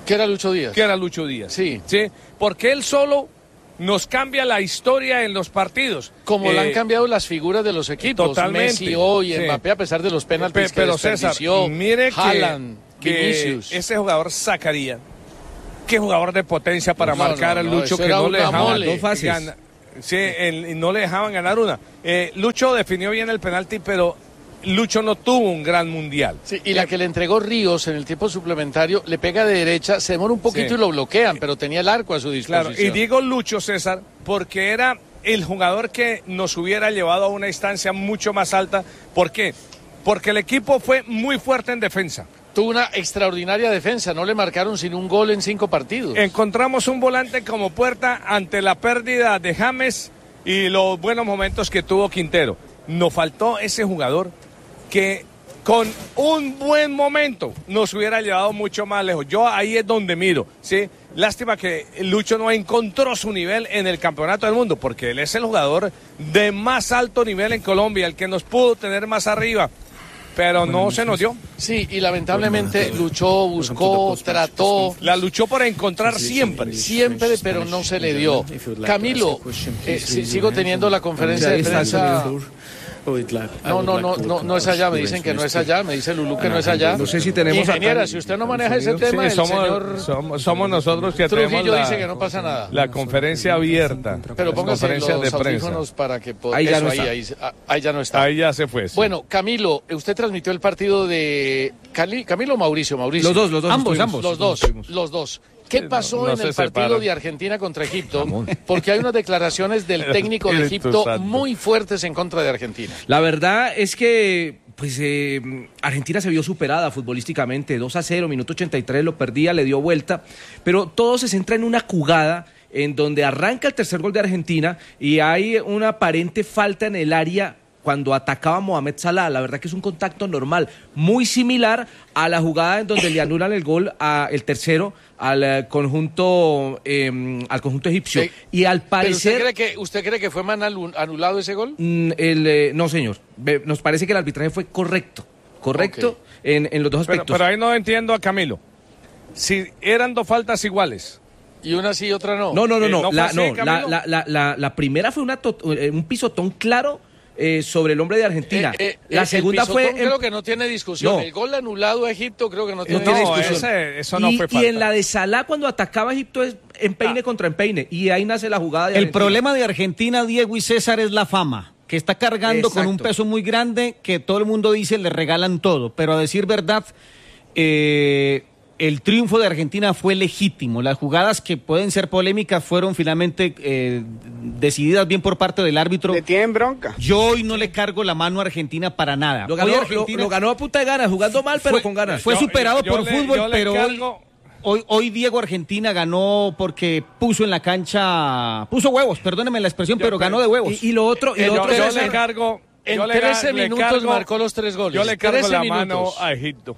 ¿Qué era Lucho Díaz? Que era Lucho Díaz. Sí. Sí, porque él solo nos cambia la historia en los partidos. Como eh, le han cambiado las figuras de los equipos. Totalmente. Messi hoy, sí. Mbappé, a pesar de los penaltis Pe- pero que desperdició, César, mire que, Haaland, que Vinicius. ese jugador sacaría. Qué jugador de potencia para No, marcar no, a no, Lucho, eso que era no una le dejaban mole. dos fases. Gana- sí, el- y no le dejaban ganar una. Eh, Lucho definió bien el penalti, pero Lucho no tuvo un gran mundial. Sí, y la que le entregó Ríos en el tiempo suplementario, le pega de derecha, se demora un poquito Sí. y lo bloquean, pero tenía el arco a su disposición. Claro, y digo Lucho, César, porque era el jugador que nos hubiera llevado a una instancia mucho más alta. ¿Por qué? Porque el equipo fue muy fuerte en defensa. Tuvo una extraordinaria defensa, no le marcaron sin un gol en cinco partidos. Encontramos un volante como puerta ante la pérdida de James y los buenos momentos que tuvo Quintero. Nos faltó ese jugador que con un buen momento nos hubiera llevado mucho más lejos. Yo ahí es donde miro, ¿sí? Lástima que Lucho no encontró su nivel en el Campeonato del Mundo, porque él es el jugador de más alto nivel en Colombia, el que nos pudo tener más arriba, pero no se nos dio. Sí, y lamentablemente luchó, buscó, trató. La luchó por encontrar siempre. Siempre, pero no se le dio. Camilo, eh, si- sigo teniendo la conferencia de prensa. No, no, no, no, no es allá, me dicen que no es allá, me dice Lulú que no es allá. No sé si tenemos acá- Ingeniera, si usted no maneja ese tema, Sí, el somos, señor somos, somos nosotros que tenemos Trujillo la, dice que no pasa nada. la conferencia abierta. Pero póngase conferencia los de prensa. audífonos para que po- Ahí ya eso, no ahí, está. ahí, ah, ahí ya no está. Ahí ya se fue. sí. Bueno, Camilo, usted transmitió el partido de Cali, Camilo o Mauricio, Mauricio. Los dos, los dos Ambos, estuvimos. ambos. Los dos, los dos. ¿Qué pasó no en se el partido separan. de Argentina contra Egipto? Porque hay unas declaraciones del técnico de Espíritu Egipto Santo. muy fuertes en contra de Argentina. La verdad es que pues eh, Argentina se vio superada futbolísticamente, dos a cero, minuto ochenta y tres, lo perdía, le dio vuelta, pero todo se centra en una jugada en donde arranca el tercer gol de Argentina y hay una aparente falta en el área cuando atacaba a Mohamed Salah. La verdad que es un contacto normal, muy similar a la jugada en donde le anulan el gol, a el tercero, al eh, conjunto eh, al conjunto egipcio. Sí. Y al ¿Pero parecer... usted cree que, usted cree que fue mal alu- anulado ese gol? Mm, El, eh, no, señor. Ve- Nos parece que el arbitraje fue correcto. Correcto Ok. en, en los dos pero, aspectos. pero ahí no entiendo a Camilo. Si eran dos faltas iguales. Y una sí y otra no. No, no, no, Eh, no. ¿no fue La, así, no, la, Camilo? la, la, la, la primera fue una to- eh, un pisotón claro eh, sobre el hombre de Argentina. Eh, eh, la el segunda pisotón fue... en- creo que no tiene discusión. No. El gol anulado a Egipto creo que no no tiene tiene No, discusión. ese- eso no y, fue y falta. en la de Salah, cuando atacaba a Egipto, es empeine contra empeine. Y ahí nace la jugada de El Argentina. problema de Argentina, Diego y César, es la fama, que está cargando con un Exacto. peso muy grande, que todo el mundo dice le regalan todo. Pero a decir verdad, eh, el triunfo de Argentina fue legítimo. Las jugadas que pueden ser polémicas fueron finalmente eh, decididas bien por parte del árbitro. Le tienen bronca. Yo hoy no le cargo la mano a Argentina para nada. Lo Hoy ganó, Argentina lo, lo ganó a punta de ganas, jugando mal, pero fue, con ganas. Fue Yo- superado yo por le- fútbol, yo le pero hoy, cargo- hoy, hoy Diego Argentina ganó porque puso en la cancha, puso huevos, perdóneme la expresión, Yo- pero ganó de huevos. Y, y lo otro, y Eh, lo yo, otro yo es- le cargo. En yo le, trece le minutos cargo- marcó los tres goles. Yo le cargo trece la minutos. mano a Egipto.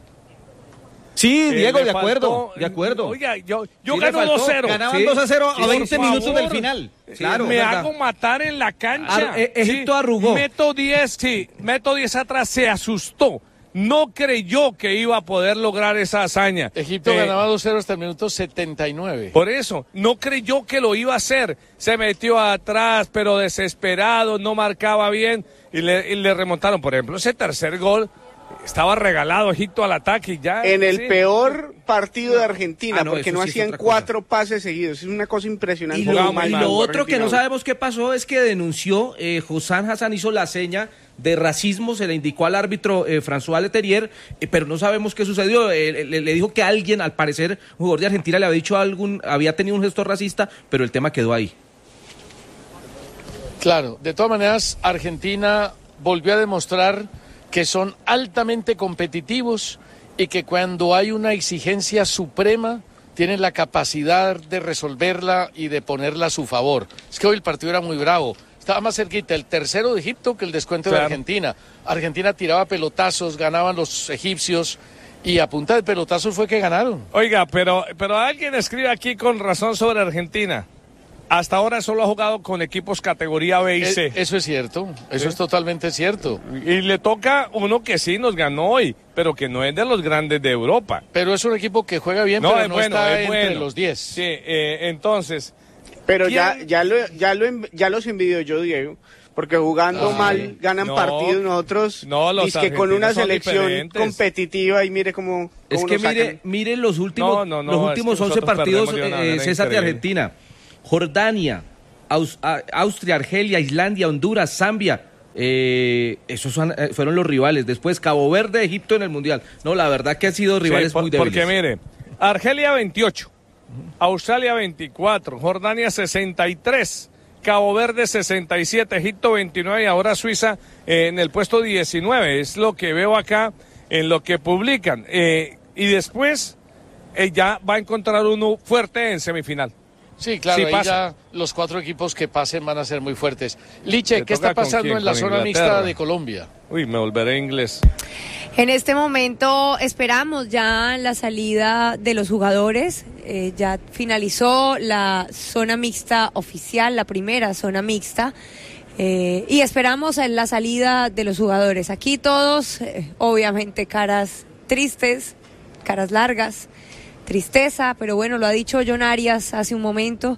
Sí, Eh, Diego, le de acuerdo, faltó- de acuerdo. Oiga, yo, yo Sí le gano faltó. dos cero. Ganaban sí. dos a cero a Por veinte minutos favor. del final. Claro, me verdad. hago matar en la cancha. Ar- eh, Egipto Sí. arrugó. Meto diez, sí, meto diez atrás, se asustó. No creyó que iba a poder lograr esa hazaña. Egipto Eh, ganaba dos cero hasta el minuto setenta y nueve. Por eso, no creyó que lo iba a hacer. Se metió atrás, pero desesperado, no marcaba bien y le, y le remontaron. Por ejemplo, ese tercer gol estaba regalado Egipto al ataque y ya. En el sí. peor partido de Argentina, Ah, no, porque eso no sí es hacían otra cosa. cuatro pases seguidos. Es una cosa impresionante. Y lo, Jugaba muy y mal, lo jugó otro que no Argentina. sabemos qué pasó es que denunció, eh, Hossam Hassan hizo la seña de racismo, se le indicó al árbitro eh, François Leterrier, eh, pero no sabemos qué sucedió. Eh, le, le dijo que alguien, al parecer, un jugador de Argentina le había dicho algún, había tenido un gesto racista, pero el tema quedó ahí. Claro, de todas maneras, Argentina volvió a demostrar que son altamente competitivos y que cuando hay una exigencia suprema tienen la capacidad de resolverla y de ponerla a su favor. Es que hoy el partido era muy bravo. Estaba más cerquita el tercero de Egipto que el descuento Claro. de Argentina. Argentina tiraba pelotazos, ganaban los egipcios y a punta de pelotazos fue que ganaron. Oiga, pero, pero alguien escribe aquí con razón sobre Argentina. hasta ahora solo ha jugado con equipos categoría B y C. Eh, eso es cierto, eso ¿Sí? es totalmente cierto. Y le toca uno que sí nos ganó hoy, pero que no es de los grandes de Europa. Pero es un equipo que juega bien, No, pero es no bueno, está es entre bueno. los diez. Sí, eh, entonces... Pero ¿quién? ya, ya, lo, ya, lo, env- ya los envidio yo, Diego. Porque jugando Ah, mal ganan no, partidos nosotros. no, los que con una argentinos son selección diferentes. competitiva y mire cómo, cómo Es que nos sacan. mire, mire los últimos, No, no, no, los es últimos que once nosotros partidos, perdemos de una eh, manera César, de increíble. Argentina. Jordania, Aus- a- Austria, Argelia, Islandia, Honduras, Zambia. Eh, esos son, eh, fueron los rivales. Después Cabo Verde, Egipto en el Mundial. No, la verdad que han sido rivales Sí, por- muy débiles. Porque mire, Argelia veintiocho, Australia veinticuatro, Jordania sesenta y tres, Cabo Verde sesenta y siete, Egipto veintinueve y ahora Suiza eh, en el puesto diecinueve. Es lo que veo acá en lo que publican. Eh, y después eh, ya va a encontrar uno fuerte en semifinal. Sí, claro, Sí ahí pasa. ya los cuatro equipos que pasen van a ser muy fuertes. Liche, Le ¿qué toca está con pasando quién, en la con zona Inglaterra. mixta de Colombia? Uy, me volveré inglés. En este momento esperamos ya la salida de los jugadores. Eh, ya finalizó la zona mixta oficial, la primera zona mixta. Eh, y esperamos en la salida de los jugadores. Aquí todos, eh, obviamente, caras tristes, caras largas, tristeza, pero bueno, lo ha dicho John Arias hace un momento.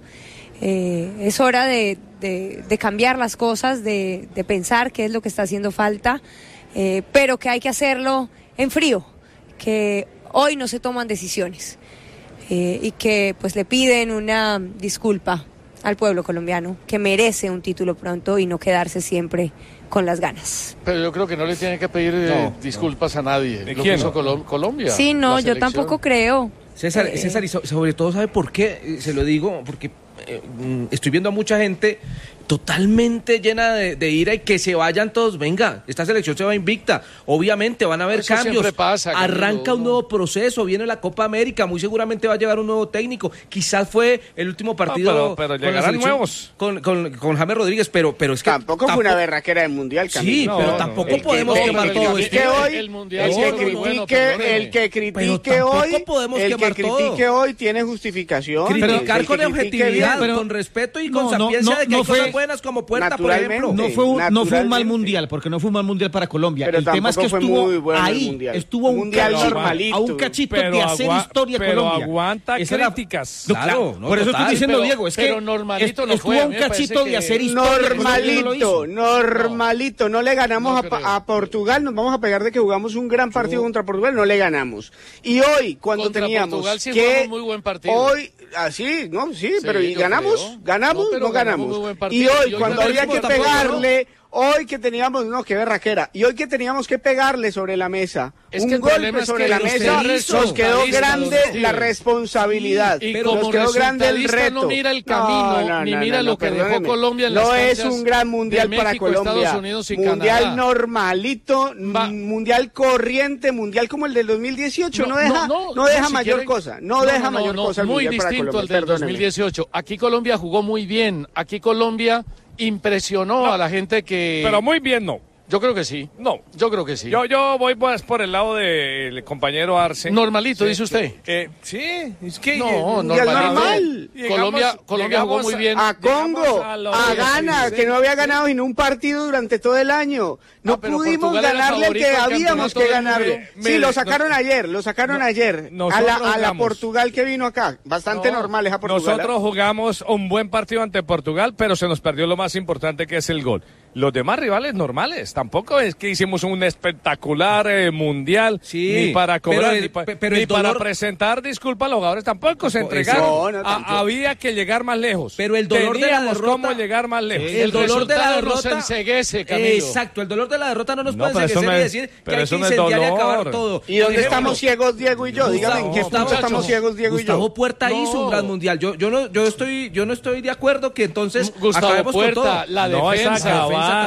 Eh, es hora de, de, de cambiar las cosas, de, de pensar qué es lo que está haciendo falta. Eh, pero que hay que hacerlo en frío, que hoy no se toman decisiones eh, y que pues le piden una disculpa al pueblo colombiano, que merece un título pronto y no quedarse siempre con las ganas. Pero yo creo que no le tiene que pedir eh, No, disculpas a nadie. ¿De Lo quién? que hizo Colom- Colombia. Sí, no, la yo selección. tampoco creo. César, Eh, César, y so- sobre todo, ¿sabe por qué? Eh, Se lo digo, porque eh, mm, estoy viendo a mucha gente totalmente llena de, de ira y que se vayan todos. Venga, esta selección se va invicta. Obviamente van a haber Eso cambios. siempre pasa, Camilo. Arranca un nuevo proceso, viene la Copa América, muy seguramente va a llegar un nuevo técnico. Quizás fue el último partido pero- pero con la llegarán selección, nuevos. Con, con, con James Rodríguez, pero, pero es que Tampoco fue una berraquera del Mundial, Camilo. Sí, No, pero no, tampoco no. El que- podemos el quemar que todo critique esto. hoy, El Mundial el sí que fue muy critique, bueno, perdóneme. el que critique Pero tampoco hoy, podemos el que quemar critique todo. hoy tiene justificación. Criticar El con que critique objetividad, bien. pero- con respeto y con No, no, sapiencia no, de que no hay cosas fue- buenas como Puerta, por Naturalmente. ejemplo. No fue, un, no fue un mal Naturalmente. mundial, porque no fue un mal mundial para Colombia. Pero el tema es que tampoco fue estuvo muy bueno el ahí, mundial. estuvo a un, Mundial cachito, normalito. a un cachito Pero de hacer agua- historia pero Colombia. aguanta Esa era- críticas. No, Claro, claro, no, por eso total. estoy diciendo, Pero- Diego, es que pero normalito no estuvo fue, a a mí un me parece cachito que- de hacer historia. Colombia no lo hizo. Normalito, normalito. No le ganamos No a, Pa- creo. a Portugal. Nos vamos a pegar de que jugamos un gran partido contra Portugal. No le ganamos. Y hoy, cuando Contra teníamos Portugal sí que jugamos muy buen partido. hoy, así, no, sí, pero ¿y yo ganamos? creo. ¿Ganamos? No, No, pero ganamos ganamos. muy buen Y partido. hoy, Y hoy cuando no había que perdimos tampoco, pegarle, hoy que teníamos, no, qué berraquera. Y hoy que teníamos que pegarle sobre la mesa, Es un que el problema golpe es sobre que la usted mesa, es nos quedó resultadista, grande don la Steve. responsabilidad. Y nos como quedó grande el resultadista reto. no mira el camino, ni mira lo que dejó perdóneme. Colombia en las No es canchas un gran mundial de para México, Colombia. Estados Unidos y mundial Canadá. normalito, Va. m- mundial corriente, mundial como el del dos mil dieciocho. No, No, deja, no, no, no, deja si mayor quieren- cosa. No, deja mayor no, cosa el muy mundial para distinto Colombia. al del dos perdóneme. mil dieciocho. Aquí Colombia jugó muy bien. Aquí Colombia impresionó No, a la gente que... Pero muy bien, no. Yo creo que sí. No. Yo creo que sí. Yo, yo voy pues por el lado del compañero Arce. Normalito, Sí. dice usted. Eh, sí, es que... No, Mundial normalito. normal. Llegamos- Colombia, Colombia jugó llegamos muy a- bien. A Congo, Llegamos a lo a de Ghana, dieciséis. que no había ganado ni un partido durante todo el año. No Ah, pero pudimos Portugal era ganarle al favorito que al habíamos campeonato que del ganarle. mundo. Sí, Mire, lo sacaron no- ayer, lo sacaron no- ayer. A la, nosotros a la jugamos. Portugal que vino acá. Bastante No, normal esa Portugal. Nosotros jugamos un buen partido ante Portugal, pero se nos perdió lo más importante, que es el gol. Los demás rivales normales. Tampoco es que hicimos un espectacular eh, mundial, Sí, ni para cobrar, pero el- ni, pa- pe- pero ni el para dolor- presentar disculpas a los jugadores. Tampoco se Tampoco- entregaron. No, no, A- tampoco. había que llegar más lejos. Pero el dolor de la Teníamos derrota- cómo llegar más lejos. El dolor de la resultado nos derrota enceguece, Camilo. Exacto, el dolor de la derrota no nos No, puede pero eso enseguecer no y es- decir que pero hay que eso no es incendiar y dolor. acabar todo. ¿Y dónde Por ejemplo, estamos ciegos, Diego y yo? Dígame, ¿en qué Gustavo- punto estamos ciegos, Diego y yo? Gustavo Puerta No. hizo un gran mundial. Yo, yo no, yo estoy, yo no estoy de acuerdo que entonces Gustavo acabemos con Puerta, todo. la No es defensa. acabar. también.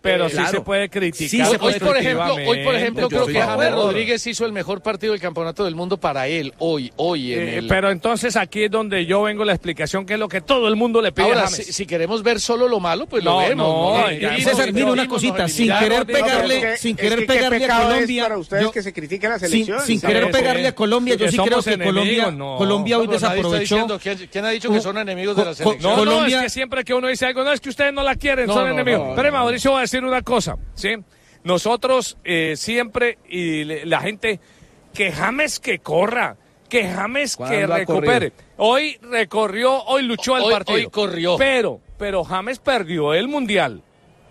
pero eh, sí claro. se puede criticar. Sí, hoy, hoy, por ejemplo, hoy, por ejemplo, creo que James favor. Rodríguez hizo el mejor partido del campeonato del mundo para él, hoy, hoy. En Eh, el... Pero entonces aquí es donde yo vengo la explicación, que es lo que todo el mundo le pide Ahora, a James. si, si queremos ver solo lo malo, pues No, lo vemos. no, ¿no? ya, Y- César, y- mire y- una y- cosita, y- sin ya, querer no, pegarle, Es que- sin es querer que qué pegarle a pecado es Colombia, para ustedes yo- que se critique la sin, selección. sin Sí, querer sí. pegarle a Colombia, yo Que sí creo somos que Colombia, enemigos, no. Colombia hoy No, pero nadie está desaprovechó. diciendo, ¿quién, quién ha dicho que son enemigos de la Co- selección? No, Colombia- no, es que siempre que uno dice algo, no, es que ustedes no la quieren, No, son no, enemigos. no, Pero no, Mauricio va a decir una cosa, ¿sí? Nosotros eh, siempre, y le- la gente, que James que corra, que James que ¿Cuándo ha recupere. corrido? Hoy recorrió, hoy luchó el Hoy- partido. hoy corrió. Pero, pero James perdió el Mundial.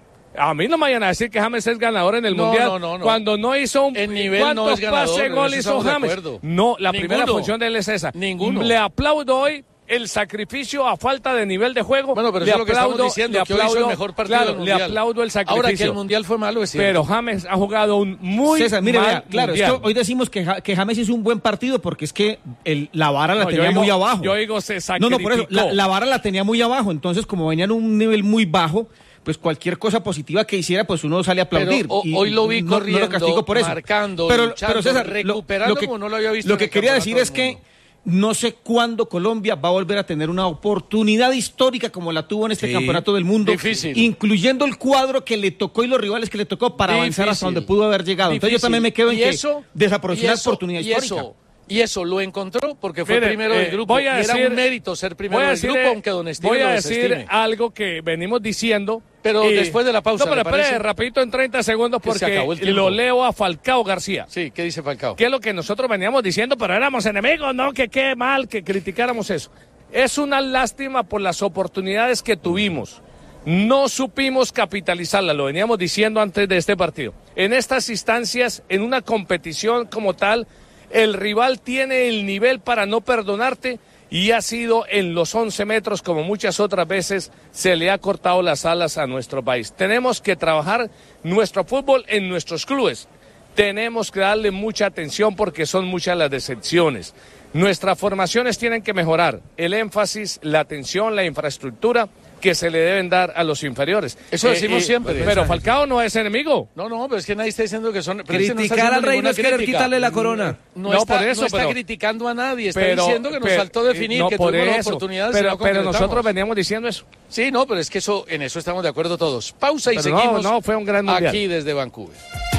A mí no me vayan a decir que James es ganador en el No, Mundial no, no, no. cuando no hizo un... El nivel no ¿Cuántos es ganador, pases en gol eso hizo estamos de James? acuerdo. No, la Ninguno. primera función de él es esa. Ninguno. Le aplaudo hoy el sacrificio a falta de nivel de juego. Bueno, pero le eso es lo que estamos aplaudo- diciendo, le que hoy hizo el aplaudo- mejor partido claro, del Mundial. le aplaudo el sacrificio. Ahora que el Mundial fue malo, es cierto. Pero James ha jugado un muy César, mire, mal vea, claro, Mundial. esto, hoy decimos que, Ja- que James hizo un buen partido porque es que el, la vara la No, yo tenía digo- muy abajo. yo digo se No, no, por eso, sacrificó. la, la vara la tenía muy abajo, entonces como venía en un nivel muy bajo, pues cualquier cosa positiva que hiciera, pues uno sale a aplaudir. Pero ho- Y hoy lo vi no- no corriendo, lo castigo por eso. marcando, pero, luchando, pero César, lo- recuperando lo que, como no lo había visto lo en que el quería campeonato decir es del que no sé cuándo Colombia va a volver a tener una oportunidad histórica como la tuvo en este Sí, campeonato del mundo, difícil. incluyendo el cuadro que le tocó y los rivales que le tocó para avanzar hasta Difícil. donde pudo haber llegado. Entonces yo Difícil. también me quedo en Y que eso- desaprovechó y una eso- oportunidad y histórica. eso- Y eso lo encontró porque fue Mire, primero eh, del grupo. voy a y era decir- un mérito ser primero voy a del decir, grupo, eh, aunque Don Steven voy a lo decir desestime. algo que venimos diciendo. Pero después de la pausa, No, pero ¿le parece? espere, rapidito en treinta segundos Que se porque acabó el tiempo. lo leo a Falcao García. Sí, ¿qué dice Falcao? Que es lo que nosotros veníamos diciendo, pero éramos enemigos, no, que qué mal que criticáramos eso. Es una lástima por las oportunidades que tuvimos. No supimos capitalizarla, lo veníamos diciendo antes de este partido. En estas instancias, en una competición como tal, el rival tiene el nivel para no perdonarte y ha sido en los once metros, como muchas otras veces, se le ha cortado las alas a nuestro país. Tenemos que trabajar nuestro fútbol en nuestros clubes. Tenemos que darle mucha atención porque son muchas las decepciones. Nuestras formaciones tienen que mejorar. El énfasis, la atención, la infraestructura que se le deben dar a los inferiores. Eso decimos siempre. Pero Falcao no es enemigo. No, no, pero es que nadie está diciendo que son... pero ese no está Criticar haciendo al rey no ninguna es querer crítica. quitarle la corona. No, No, está, por eso, no está pero- criticando a nadie, está Pero- diciendo que nos pero- faltó definir, no, que por tuvimos eso. oportunidades y Pero, no pero concretamos. nosotros veníamos diciendo eso. Sí, no, pero es que eso, en eso estamos de acuerdo todos. Pausa y Pero no, seguimos no, fue un gran mundial. aquí desde Vancouver.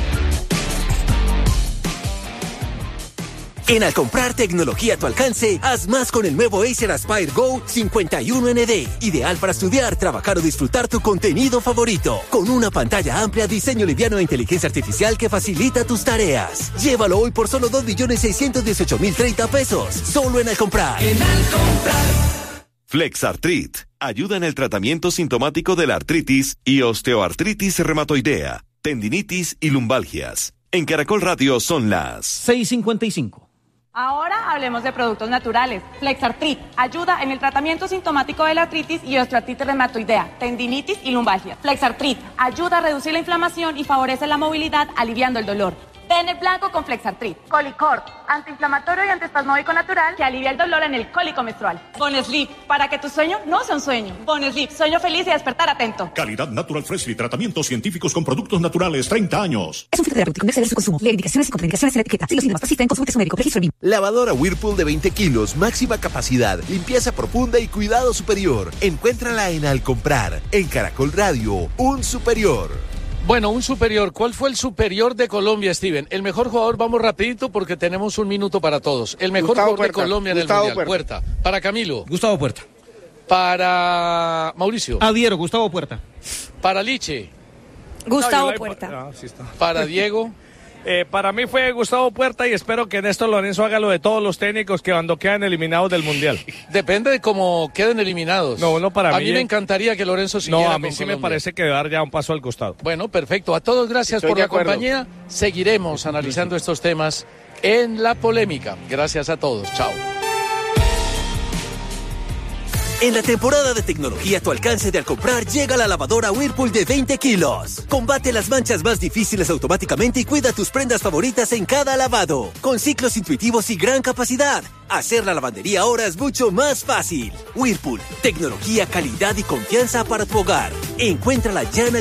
En Al comprar tecnología a tu alcance, haz más con el nuevo Acer Aspire Go cincuenta y uno N D. Ideal para estudiar, trabajar o disfrutar tu contenido favorito. Con una pantalla amplia, diseño liviano e inteligencia artificial que facilita tus tareas. Llévalo hoy por solo dos millones seiscientos dieciocho mil treinta pesos. Solo en Al comprar. Flexartrit ayuda en el tratamiento sintomático de la artritis y osteoartritis reumatoidea, tendinitis y lumbalgias. En Caracol Radio son las seis cincuenta y cinco. Ahora hablemos de productos naturales. Flexartrit ayuda en el tratamiento sintomático de la artritis y osteoartritis reumatoidea, tendinitis y lumbalgia. Flexartrit ayuda a reducir la inflamación y favorece la movilidad, aliviando el dolor. Ven el blanco con Flexartrit. Colicort, antiinflamatorio y antiespasmódico natural que alivia el dolor en el cólico menstrual. Bonesleep, para que tu sueño no sea un sueño. Bonesleep, sueño feliz y despertar atento. Calidad Natural Freshly, tratamientos científicos con productos naturales, treinta años. Es un filtro terapéutico, no exceder su consumo. Lee indicaciones y contraindicaciones en la etiqueta. Si los síntomas persisten, consulte a su médico. Registro B I M. Lavadora Whirlpool de veinte kilos, máxima capacidad, limpieza profunda y cuidado superior. Encuéntrala en Al comprar. En Caracol Radio, un superior. Bueno, un superior. ¿Cuál fue el superior de Colombia, Steven? El mejor jugador, vamos rapidito porque tenemos un minuto para todos. El mejor Gustavo jugador Puerta, de Colombia Gustavo en el Mundial. Puerta. Puerta. Para Camilo. Gustavo Puerta. Para Mauricio. Adhiero, Gustavo Puerta. Para Liche. Gustavo No, yo- Puerta. Ah, sí está. Para Diego. Eh, para mí fue Gustavo Puerta y espero que Néstor Lorenzo haga lo de todos los técnicos que cuando quedan eliminados del Mundial. Depende de cómo queden eliminados. No, no para a mí. mí me encantaría que Lorenzo siguiera No, a mí con sí me Colombia. parece que debe dar ya un paso al costado. Bueno, perfecto. A todos gracias Estoy por de la acuerdo. compañía. Seguiremos analizando estos temas en la polémica. Gracias a todos. Chao. En la temporada de tecnología a tu alcance de Al comprar llega la lavadora Whirlpool de veinte kilos. Combate las manchas más difíciles automáticamente y cuida tus prendas favoritas en cada lavado. Con ciclos intuitivos y gran capacidad. Hacer la lavandería ahora es mucho más fácil. Whirlpool, tecnología, calidad y confianza para tu hogar. Encuéntrala ya en